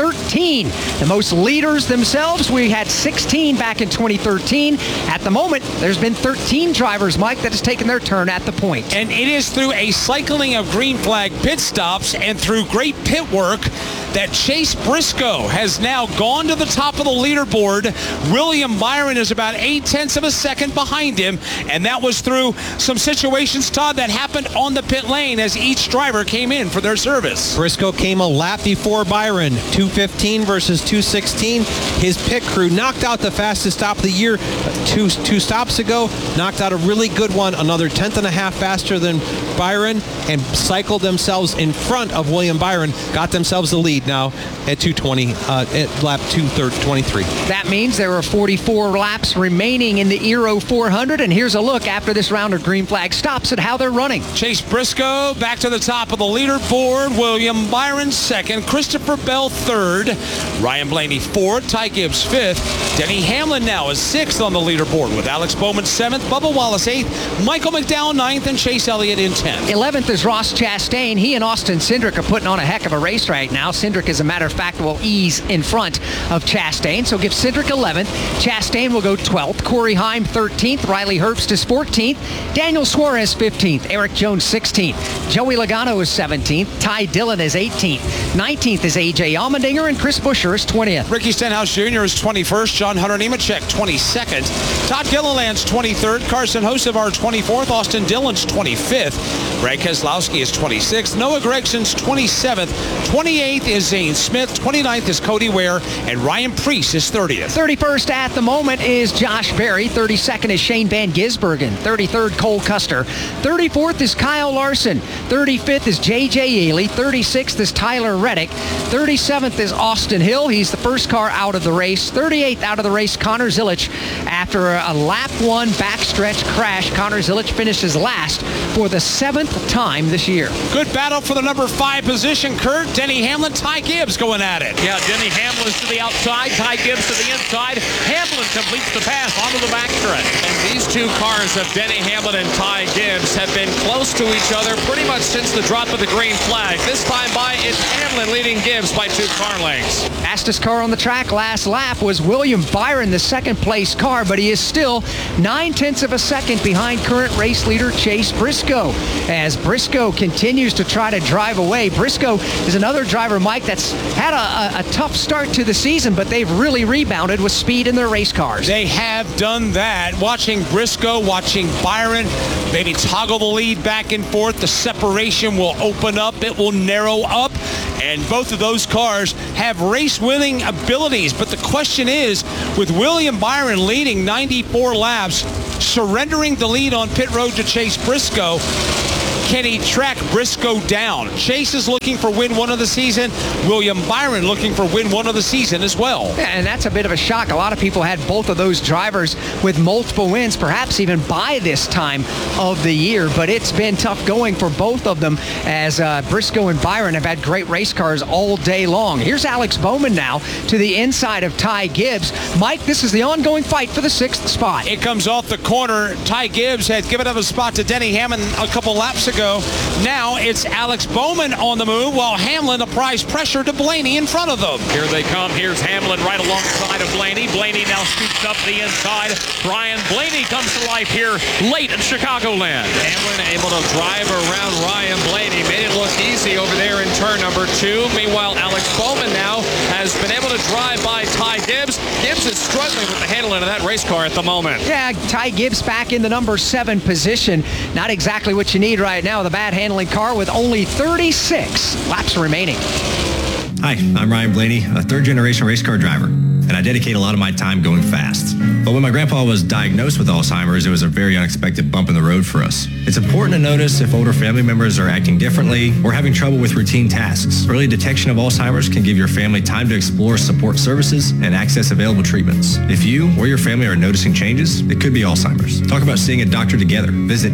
[SPEAKER 4] 2013. The most leaders themselves, we had 16 back in 2013. At the moment, there's been 13 drivers, Mike, that has taken their turn at the point.
[SPEAKER 3] And it is through a cycling of green flag pit stops and through great pit work that Chase Briscoe has now gone to the top of the leaderboard. William Byron is about 0.8 of a second behind him, and that was through some situations, Todd, that happened on the pit lane as each driver came in for their service.
[SPEAKER 10] Briscoe came a lap before Byron, 2:15 versus 2:16. His pit crew knocked out the fastest stop of the year two stops ago, knocked out a really good one, another 1/10.5 faster than Byron, and cycled themselves in front of William Byron, got themselves the lead now at 2:20, at lap 2:23.
[SPEAKER 4] That means there are 44 laps remaining in the Euro 400, and here's a look after this round of green flag stops at how they're running.
[SPEAKER 3] Chase Briscoe back to the top of the leaderboard. William Byron second. Christopher Bell third. Ryan Blaney fourth. Ty Gibbs fifth. Denny Hamlin now is sixth on the leaderboard with Alex Bowman seventh. Bubba Wallace eighth. Michael McDowell ninth, and Chase Elliott in 10th.
[SPEAKER 4] 11th is Ross Chastain. He and Austin Cindric are putting on a heck of a race right now. Cindric, as a matter of fact, will ease in front of Chastain, so give Cindric 11th. Chastain will go 12th. Corey Heim 13th. Riley Herbst is 14th. Daniel Suarez 15th. Eric Jones 16th. Joey Logano is 17th. Ty Dillon is 18th. 19th is A.J. Allmendinger, and Chris Buescher is 20th.
[SPEAKER 3] Ricky Stenhouse Jr. is 21st. John Hunter Nemechek 22nd. Todd Gilliland's 23rd. Carson Hocevar 24th. Austin Dillon's 25th. Brad Keselowski is 26th. Noah Gregson's 27th. 28th is Zane Smith. 29th is Cody Ware. And Ryan Preece is 30th.
[SPEAKER 4] 31st at the moment is Josh Berry. 32nd is Shane Van Gisbergen. 33rd, Cole Custer. 34th is Kyle Larson. 35th is J.J. Ely. 36th is Tyler Reddick. 37th is Austin Hill. He's the first car out of the race. 38th out of the race, Connor Zilisch. After a lap one backstretch crash, Connor Zilisch finishes last for the 7th time this year.
[SPEAKER 3] Good battle for the number 5 position, Kurt. Denny Hamlin, Ty Gibbs going at it.
[SPEAKER 2] Yeah, Denny Hamlin's to the outside, Ty Gibbs to the inside. Hamlin completes the pass onto the backstretch. And these two cars of Denny Hamlin and Ty Gibbs have been close to each other pretty much since the drop of the green flag. This time by, it's Hamlin leading Gibbs by 2 car lengths.
[SPEAKER 4] Fastest car on the track last lap was William Byron, the second place car, but he is still 0.9 of a second behind current race leader Chase Briscoe. as Briscoe continues to try to drive away. Briscoe is another driver, Mike, that's had a tough start to the season, but they've really rebounded with speed in their race cars.
[SPEAKER 3] They have done that. Watching Briscoe, watching Byron, maybe toggle the lead back and forth. The separation will open up. It will narrow up. And both of those cars have race-winning abilities. But the question is, with William Byron leading 94 laps, surrendering the lead on pit road to Chase Briscoe, can he track Briscoe down? Chase is looking for win one of the season. William Byron looking for win one of the season as well.
[SPEAKER 4] Yeah, and that's a bit of a shock. A lot of people had both of those drivers with multiple wins, perhaps even by this time of the year. But it's been tough going for both of them as Briscoe and Byron have had great race cars all day long. Here's Alex Bowman now to the inside of Ty Gibbs. Mike, this is the ongoing fight for the 6th spot.
[SPEAKER 3] It comes off the corner. Ty Gibbs had given up a spot to Denny Hamlin a couple laps ago. Now it's Alex Bowman on the move while Hamlin applies pressure to Blaney in front of them.
[SPEAKER 2] Here they come. Here's Hamlin right alongside of Blaney. Blaney now scoops up the inside. Ryan Blaney comes to life here late in Chicagoland. Hamlin able to drive around Ryan Blaney. Made it look easy over there in turn number 2. Meanwhile, Alex Bowman now has been able to drive by Ty Gibbs. Gibbs is struggling with the handling of that race car at the moment.
[SPEAKER 4] Yeah, Ty Gibbs back in the number 7 position. Not exactly what you need right now. The bad handling car with only 36 laps remaining.
[SPEAKER 5] Hi, I'm Ryan Blaney, a third-generation race car driver, and I dedicate a lot of my time going fast. But when my grandpa was diagnosed with Alzheimer's, it was a very unexpected bump in the road for us. It's important to notice if older family members are acting differently or having trouble with routine tasks. Early detection of Alzheimer's can give your family time to explore support services and access available treatments. If you or your family are noticing changes, it could be Alzheimer's. Talk about seeing a doctor together. Visit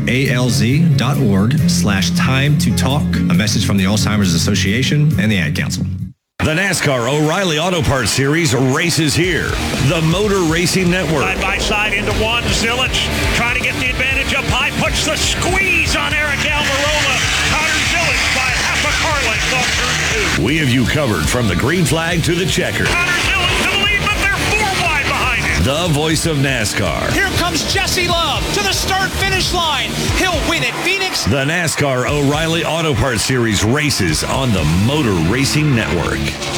[SPEAKER 5] alz.org/time to talk. A message from the Alzheimer's Association and the Ad Council.
[SPEAKER 6] The NASCAR O'Reilly Auto Parts Series races here. The Motor Racing Network.
[SPEAKER 7] Side by side into one. Zilich trying to get the advantage up high. Puts the squeeze on Eric Almirola. Connor Zilich by half a car length on turn 2.
[SPEAKER 6] We have you covered from the green flag to the checker.
[SPEAKER 7] Connor Zilich to the lead, but they're 4 wide behind him.
[SPEAKER 6] The voice of NASCAR.
[SPEAKER 3] Here comes Jesse Love to the start-finish line. He'll win at Phoenix.
[SPEAKER 6] The NASCAR O'Reilly Auto Parts Series races on the Motor Racing Network.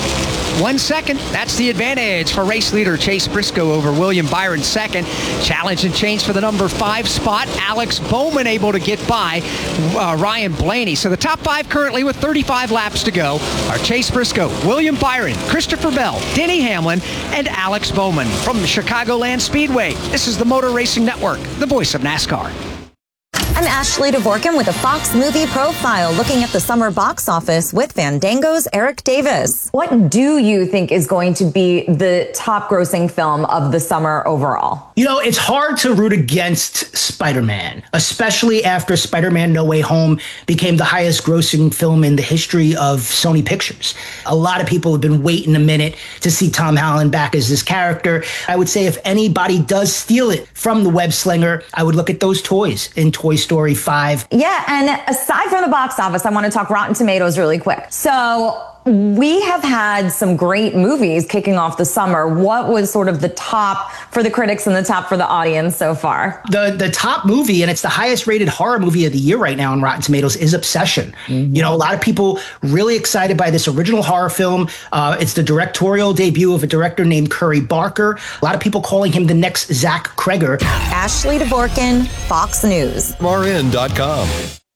[SPEAKER 4] 1 second, that's the advantage for race leader Chase Briscoe over William Byron second. Challenge and change for the number 5 spot. Alex Bowman able to get by Ryan Blaney. So the top 5 currently with 35 laps to go are Chase Briscoe, William Byron, Christopher Bell, Denny Hamlin, and Alex Bowman. From the Chicagoland Speedway, this is the Motor Racing Network, the voice of NASCAR.
[SPEAKER 8] I'm Ashley DeVorkin with a Fox Movie Profile, looking at the summer box office with Fandango's Eric Davis. What do you think is going to be the top grossing film of the summer overall?
[SPEAKER 9] You know, it's hard to root against Spider-Man, especially after Spider-Man No Way Home became the highest grossing film in the history of Sony Pictures. A lot of people have been waiting a minute to see Tom Holland back as this character. I would say if anybody does steal it from the web slinger, I would look at those toys in Toy Story 5.
[SPEAKER 8] Yeah, and aside from the box office, I want to talk Rotten Tomatoes really quick. So we have had some great movies kicking off the summer. What was sort of the top for the critics and the top for the audience so far?
[SPEAKER 9] The top movie, and it's the highest rated horror movie of the year right now on Rotten Tomatoes, is Obsession. You know, a lot of people really excited by this original horror film. It's the directorial debut of a director named Curry Barker. A lot of people calling him the next Zach Kreger.
[SPEAKER 8] Ashley DeVorkin, Fox News.
[SPEAKER 18] MRN.com.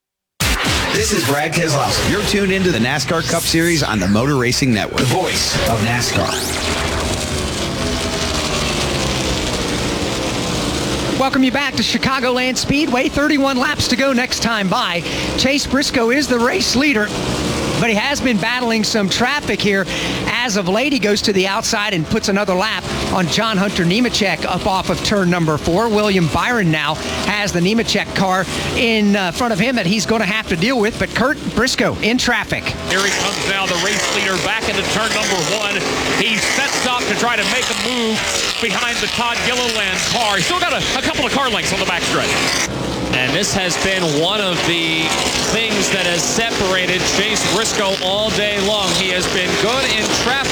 [SPEAKER 28] This is Brad Keselowski. You're tuned into the NASCAR Cup Series on the Motor Racing Network, the voice of NASCAR.
[SPEAKER 4] Welcome you back to Chicagoland Speedway. 31 laps to go next time by. Chase Briscoe is the race leader, but he has been battling some traffic here. As of late, he goes to the outside and puts another lap on John Hunter Nemechek up off of turn number 4. William Byron now has the Nemechek car in front of him that he's going to have to deal with, but Kurt Briscoe in traffic.
[SPEAKER 2] Here he comes now, the race leader back into turn number 1. He sets up to try to make a move behind the Todd Gilliland car. He's still got a couple of car lengths on the backstretch. And this has been one of the things that has separated Chase Briscoe all day long. He has been good in traffic.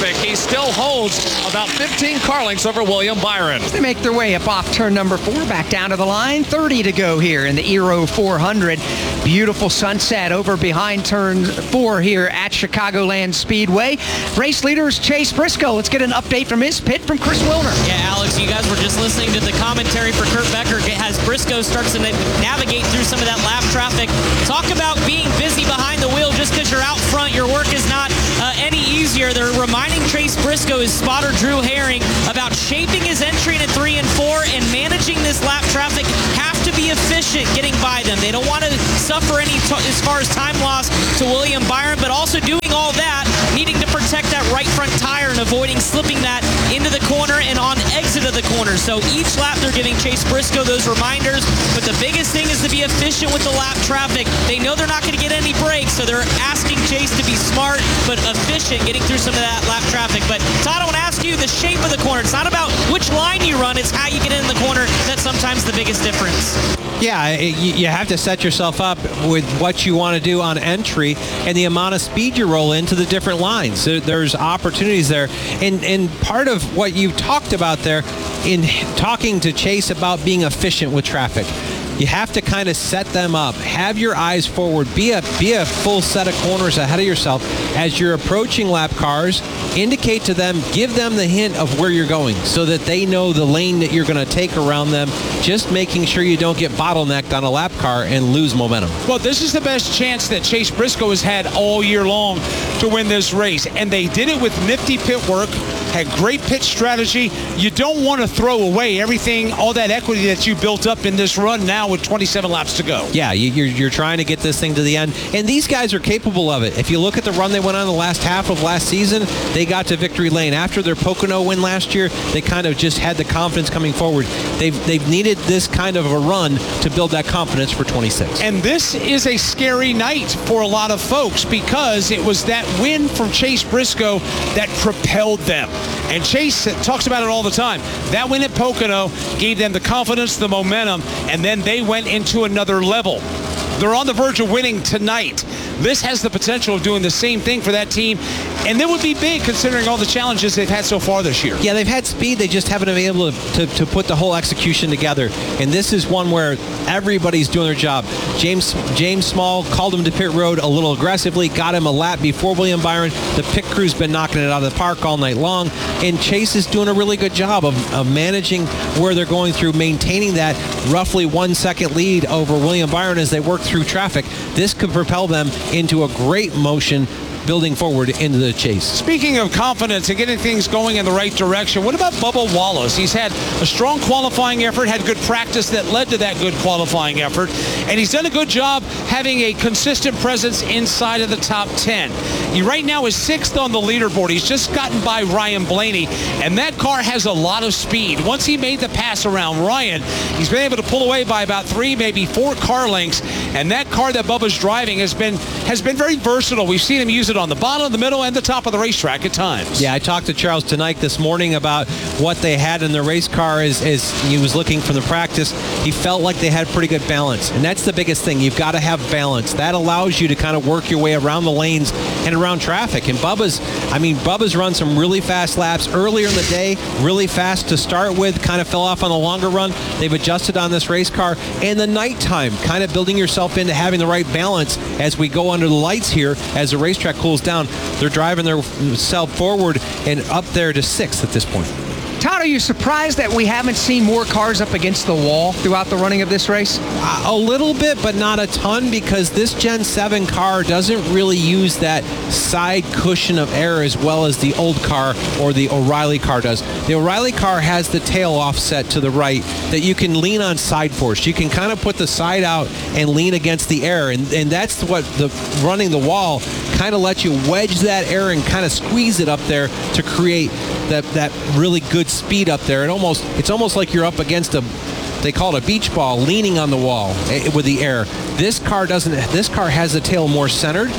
[SPEAKER 2] traffic, he still holds about 15 car lengths over William Byron.
[SPEAKER 4] They make their way up off turn number 4, back down to the line. 30 to go here in the Aero 400. Beautiful sunset over behind turn 4 here at Chicagoland Speedway. Race leaders Chase Briscoe. Let's get an update from his pit from Chris Wilner.
[SPEAKER 11] Yeah, Alex, you guys were just listening to the commentary for Kurt Becker as Briscoe starts to navigate through some of that lap traffic. Talk about being busy behind the wheel. Just because you're out front, your work is not any easier. They're reminding Chase Briscoe, his spotter Drew Herring, about shaping his entry into 3 and 4 and managing this lap traffic. Have to be efficient getting by them. They don't want to suffer any as far as time loss to William Byron, but also doing all that, needing to protect that right front tire and avoiding slipping that into the corner and on exit of the corner. So each lap they're giving Chase Briscoe those reminders, but the biggest thing is to be efficient with the lap traffic. They know they're not going to get any breaks, so they're asking Chase to be smart but efficient getting through some of that lap traffic. But Todd, I want to ask you the shape of the corner. It's not about which line you run, it's how you get in the corner. That's sometimes the biggest difference.
[SPEAKER 10] Yeah, you have to set yourself up with what you want to do on entry and the amount of speed you roll into the different lines. There's opportunities there. And part of what you talked about there in talking to Chase about being efficient with traffic, you have to kind of set them up. Have your eyes forward. Be a full set of corners ahead of yourself. As you're approaching lap cars, indicate to them, give them the hint of where you're going so that they know the lane that you're going to take around them, just making sure you don't get bottlenecked on a lap car and lose momentum.
[SPEAKER 3] Well, this is the best chance that Chase Briscoe has had all year long to win this race, and they did it with nifty pit work, had great pit strategy. You don't want to throw away everything, all that equity that you built up in this run now with 27 laps to go.
[SPEAKER 10] Yeah, you're trying to get this thing to the end, and these guys are capable of it. If you look at the run they went on the last half of last season, they got to victory lane. After their Pocono win last year, they kind of just had the confidence coming forward. They've needed this kind of a run to build that confidence for 26.
[SPEAKER 3] And this is a scary night for a lot of folks because it was that win from Chase Briscoe that propelled them. And Chase talks about it all the time. That win at Pocono gave them the confidence, the momentum, and then they went into another level. They're on the verge of winning tonight. This has the potential of doing the same thing for that team, and that would be big considering all the challenges they've had so far this year.
[SPEAKER 10] Yeah, they've had speed. They just haven't been able to put the whole execution together. And this is one where everybody's doing their job. James Small called him to pit road a little aggressively, got him a lap before William Byron. The pit crew's been knocking it out of the park all night long, and Chase is doing a really good job of managing where they're going through, maintaining that roughly 1 second lead over William Byron as they work through traffic. This could propel them into a great motion building forward into the chase.
[SPEAKER 3] Speaking of confidence and getting things going in the right direction, what about Bubba Wallace? He's had a strong qualifying effort, had good practice that led to that good qualifying effort, and he's done a good job having a consistent presence inside of the top 10. He right now is 6th on the leaderboard. He's just gotten by Ryan Blaney, and that car has a lot of speed. Once he made the pass around Ryan, he's been able to pull away by about 3, maybe 4 car lengths, and that car that Bubba's driving has been very versatile. We've seen him use it on the bottom, the middle, and the top of the racetrack at times.
[SPEAKER 10] Yeah, I talked to Charles tonight this morning about what they had in the race car as he was looking from the practice. He felt like they had pretty good balance, and that's the biggest thing. You've got to have balance. That allows you to kind of work your way around the lanes and around traffic. And Bubba's run some really fast laps earlier in the day, really fast to start with, kind of fell off on the longer run. They've adjusted on this race car. And the nighttime, kind of building yourself into having the right balance as we go under the lights here as the racetrack cools down. They're driving themselves forward and up there to 6th at this point.
[SPEAKER 4] Todd, are you surprised that we haven't seen more cars up against the wall throughout the running of this race?
[SPEAKER 10] A little bit, but not a ton, because this Gen 7 car doesn't really use that side cushion of air as well as the old car or the O'Reilly car does. The O'Reilly car has the tail offset to the right that you can lean on side force. You can kind of put the side out and lean against the air, and that's what running the wall kind of lets you wedge that air and kind of squeeze it up there to create that really good speed up there. It's almost like you're up against they call it a beach ball, leaning on the wall with the air. This car doesn't. This car has the tail more centered.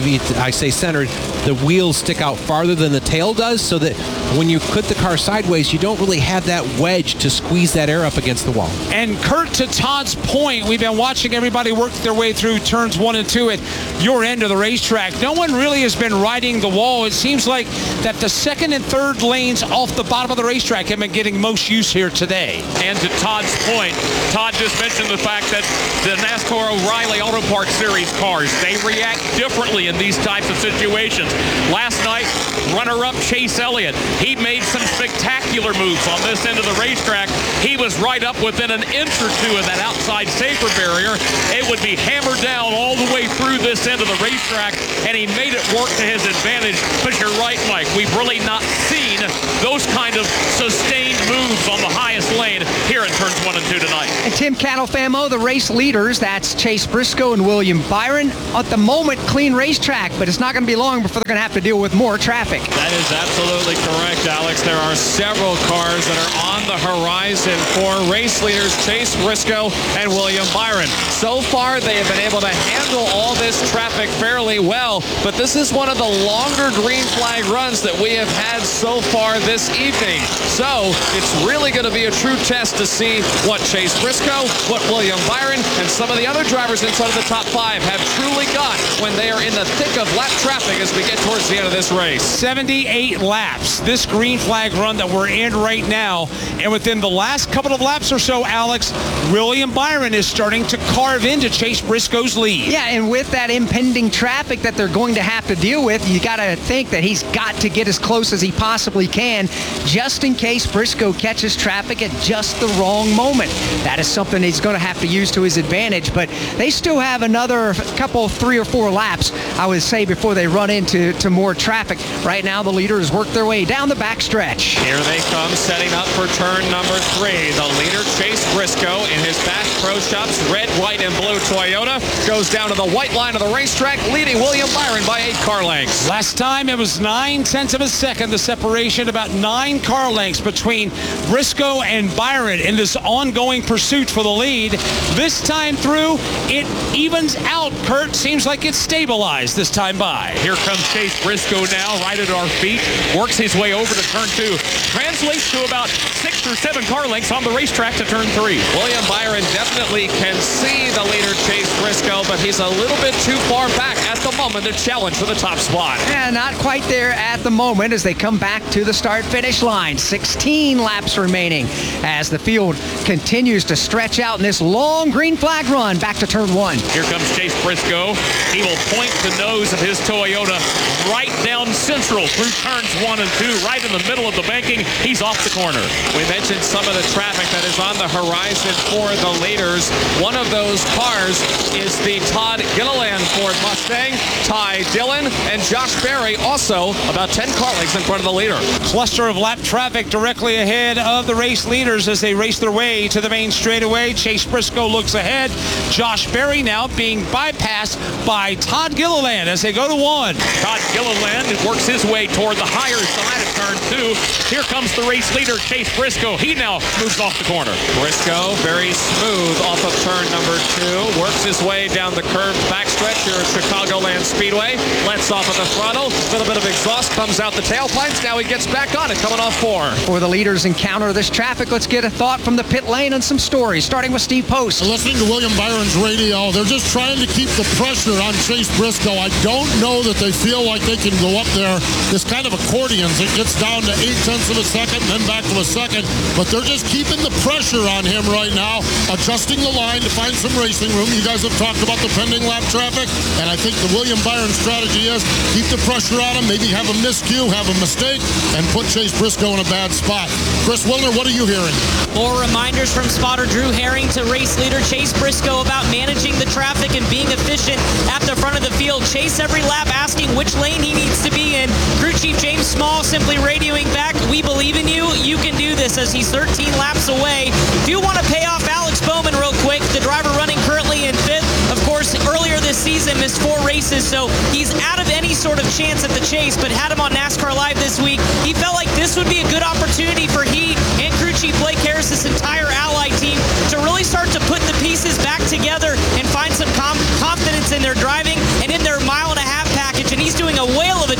[SPEAKER 10] I say centered, the wheels stick out farther than the tail does, so that when you put the car sideways, you don't really have that wedge to squeeze that air up against the wall.
[SPEAKER 3] And Kurt, to Todd's point, we've been watching everybody work their way through turns 1 and 2 at your end of the racetrack. No one really has been riding the wall. It seems like that the second and third lanes off the bottom of the racetrack have been getting most use here today.
[SPEAKER 2] And to Todd's point, Todd just mentioned the fact that the NASCAR O'Reilly Auto Parts Series cars, they react differently in these types of situations. Last night, runner-up Chase Elliott, he made some spectacular moves on this end of the racetrack. He was right up within an inch or two of that outside safer barrier. It would be hammered down all the way through this end of the racetrack, and he made it work to his advantage. But you're right, Mike, we've really not seen those kind of sustained moves on the highest lane here in turns 1 and 2 tonight.
[SPEAKER 4] And Tim Catalfamo, the race leaders, that's Chase Briscoe and William Byron. At the moment, clean racetrack, but it's not going to be long before they're going to have to deal with more traffic.
[SPEAKER 2] That is absolutely correct, Alex. There are several cars that are on the horizon for race leaders Chase Briscoe and William Byron. So far, they have been able to handle all this traffic fairly well, but this is one of the longer green flag runs that we have had so far this evening. So it's really going to be a true test to see what Chase Briscoe, what William Byron, and some of the other drivers inside of the top 5 have truly got when they are in the thick of lap traffic as we get towards the end of this race.
[SPEAKER 3] 78 laps, this green flag run that we're in right now. And within the last couple of laps or so, Alex, William Byron is starting to carve into Chase Briscoe's lead.
[SPEAKER 4] Yeah, and with that impending traffic that they're going to have to deal with, you got to think that he's got to get as close as he possibly can, just in case Briscoe catches traffic at just the wrong moment. That is something he's going to have to use to his advantage, but they still have another couple, 3 or 4 laps, I would say, before they run into more traffic. Right now, the leaders work their way down the backstretch.
[SPEAKER 2] Here they come, setting up for turn number 3. The leader, Chase Briscoe, in his Bass Pro Shops red, white, and blue Toyota, goes down to the white line of the racetrack, leading William Byron by 8 car lengths.
[SPEAKER 3] Last time, it was 9/10 of a second, the separation, about 9 car lengths between Briscoe and Byron in this ongoing pursuit for the lead. This time through, it evens out. Kurt, seems like it's stabilized this time by.
[SPEAKER 2] Here comes Chase Briscoe now, right at our feet, works his way over to turn 2, translates to about 6 or 7 car lengths on the racetrack to turn 3. William Byron definitely can see the leader Chase Briscoe, but he's a little bit too far back at the moment to challenge for the top spot.
[SPEAKER 4] Yeah, not quite there at the moment as they come back to the start-finish line. 16 laps remaining as the field continues to stretch out in this long green flag run back to turn 1.
[SPEAKER 2] Here comes Chase Briscoe. He will point the nose of his Toyota right down central through turns 1 and 2, right in the middle of the banking. He's off the corner. We mentioned some of the traffic that is on the horizon for the leaders. One of those cars is the Todd Gilliland Ford Mustang. Ty Dillon and Josh Berry also about 10 car lengths in front of the leader.
[SPEAKER 3] Cluster of lap traffic directly ahead of the race leaders as they race their way to the main straightaway. Chase Briscoe looks ahead. Josh Berry now being bypassed by Todd Gilliland as they go to 1.
[SPEAKER 2] Todd Gilliland works his way toward the higher side of turn 2. Here comes the race leader, Chase Briscoe. He now moves off the corner. Briscoe, very smooth off of turn number 2. Works his way down the curved backstretch here at Chicagoland Speedway. Lets off of the throttle. A little bit of exhaust comes out the tailpipes. Now he gets back on it, coming off 4.
[SPEAKER 4] Before the leaders encounter this traffic, let's get a thought from the pit lane and some stories, starting with Steve Post.
[SPEAKER 20] Listening to William Byron's radio, they're just trying to keep the pressure on Chase Briscoe. I don't know that they feel like they can go up there. This kind of accordions. It gets down to 0.8 of a second, then back to a second. But they're just keeping the pressure on him right now, adjusting the line to find some racing room. You guys have talked about the pending lap traffic, and I think the William Byron strategy is keep the pressure on him, maybe have a miscue, have a mistake, and put Chase Briscoe in a bad spot. Chris Wilner, what are you hearing?
[SPEAKER 11] More reminders from spotter Drew Herring to race leader Chase Briscoe about managing the traffic and being efficient at the front of the field. Chase every lap asking which lane he needs to be in. Crew Chief James Small simply radioing back, "We believe in you. You can do this," as he's 13 laps away. Do want to pay off Alex Bowman real quick, the driver running currently in 5th. Of course, earlier this season missed 4 races, so he's out of any sort of chance at the chase, but had him on NASCAR Live this week. He felt like this would be a good opportunity for he and crew chief Blake Harris, this entire Ally team, to really start to put the pieces back together and find some confidence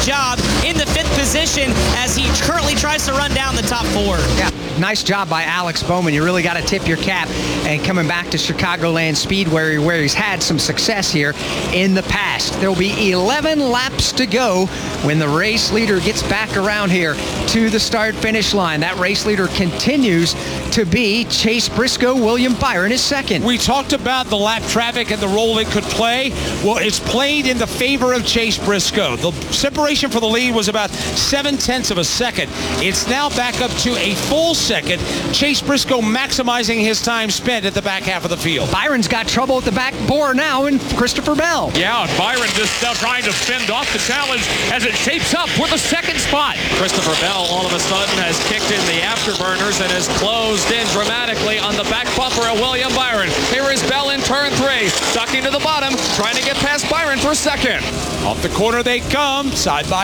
[SPEAKER 11] job in the 5th position as he currently tries to run down the top 4.
[SPEAKER 4] Yeah, nice job by Alex Bowman. You really got to tip your cap. And coming back to Chicagoland Speedway, where he's had some success here in the past. There will be 11 laps to go when the race leader gets back around here to the start-finish line. That race leader continues to be Chase Briscoe. William Byron is second.
[SPEAKER 3] We talked about the lap traffic and the role it could play. Well, it's played in the favor of Chase Briscoe. The separation for the lead was about 0.7 of a second. It's now back up to a full second. Chase Briscoe maximizing his time spent at the back half of the field.
[SPEAKER 4] Byron's got trouble at the back bore now in Christopher Bell.
[SPEAKER 2] Yeah, Byron just now trying to fend off the challenge as it shapes up for the second spot. Christopher Bell all of a sudden has kicked in the afterburners and has closed in dramatically on the back bumper of William Byron. Here is Bell in turn 3, ducking to the bottom, trying to get past Byron for second.
[SPEAKER 3] Off the corner they come, side by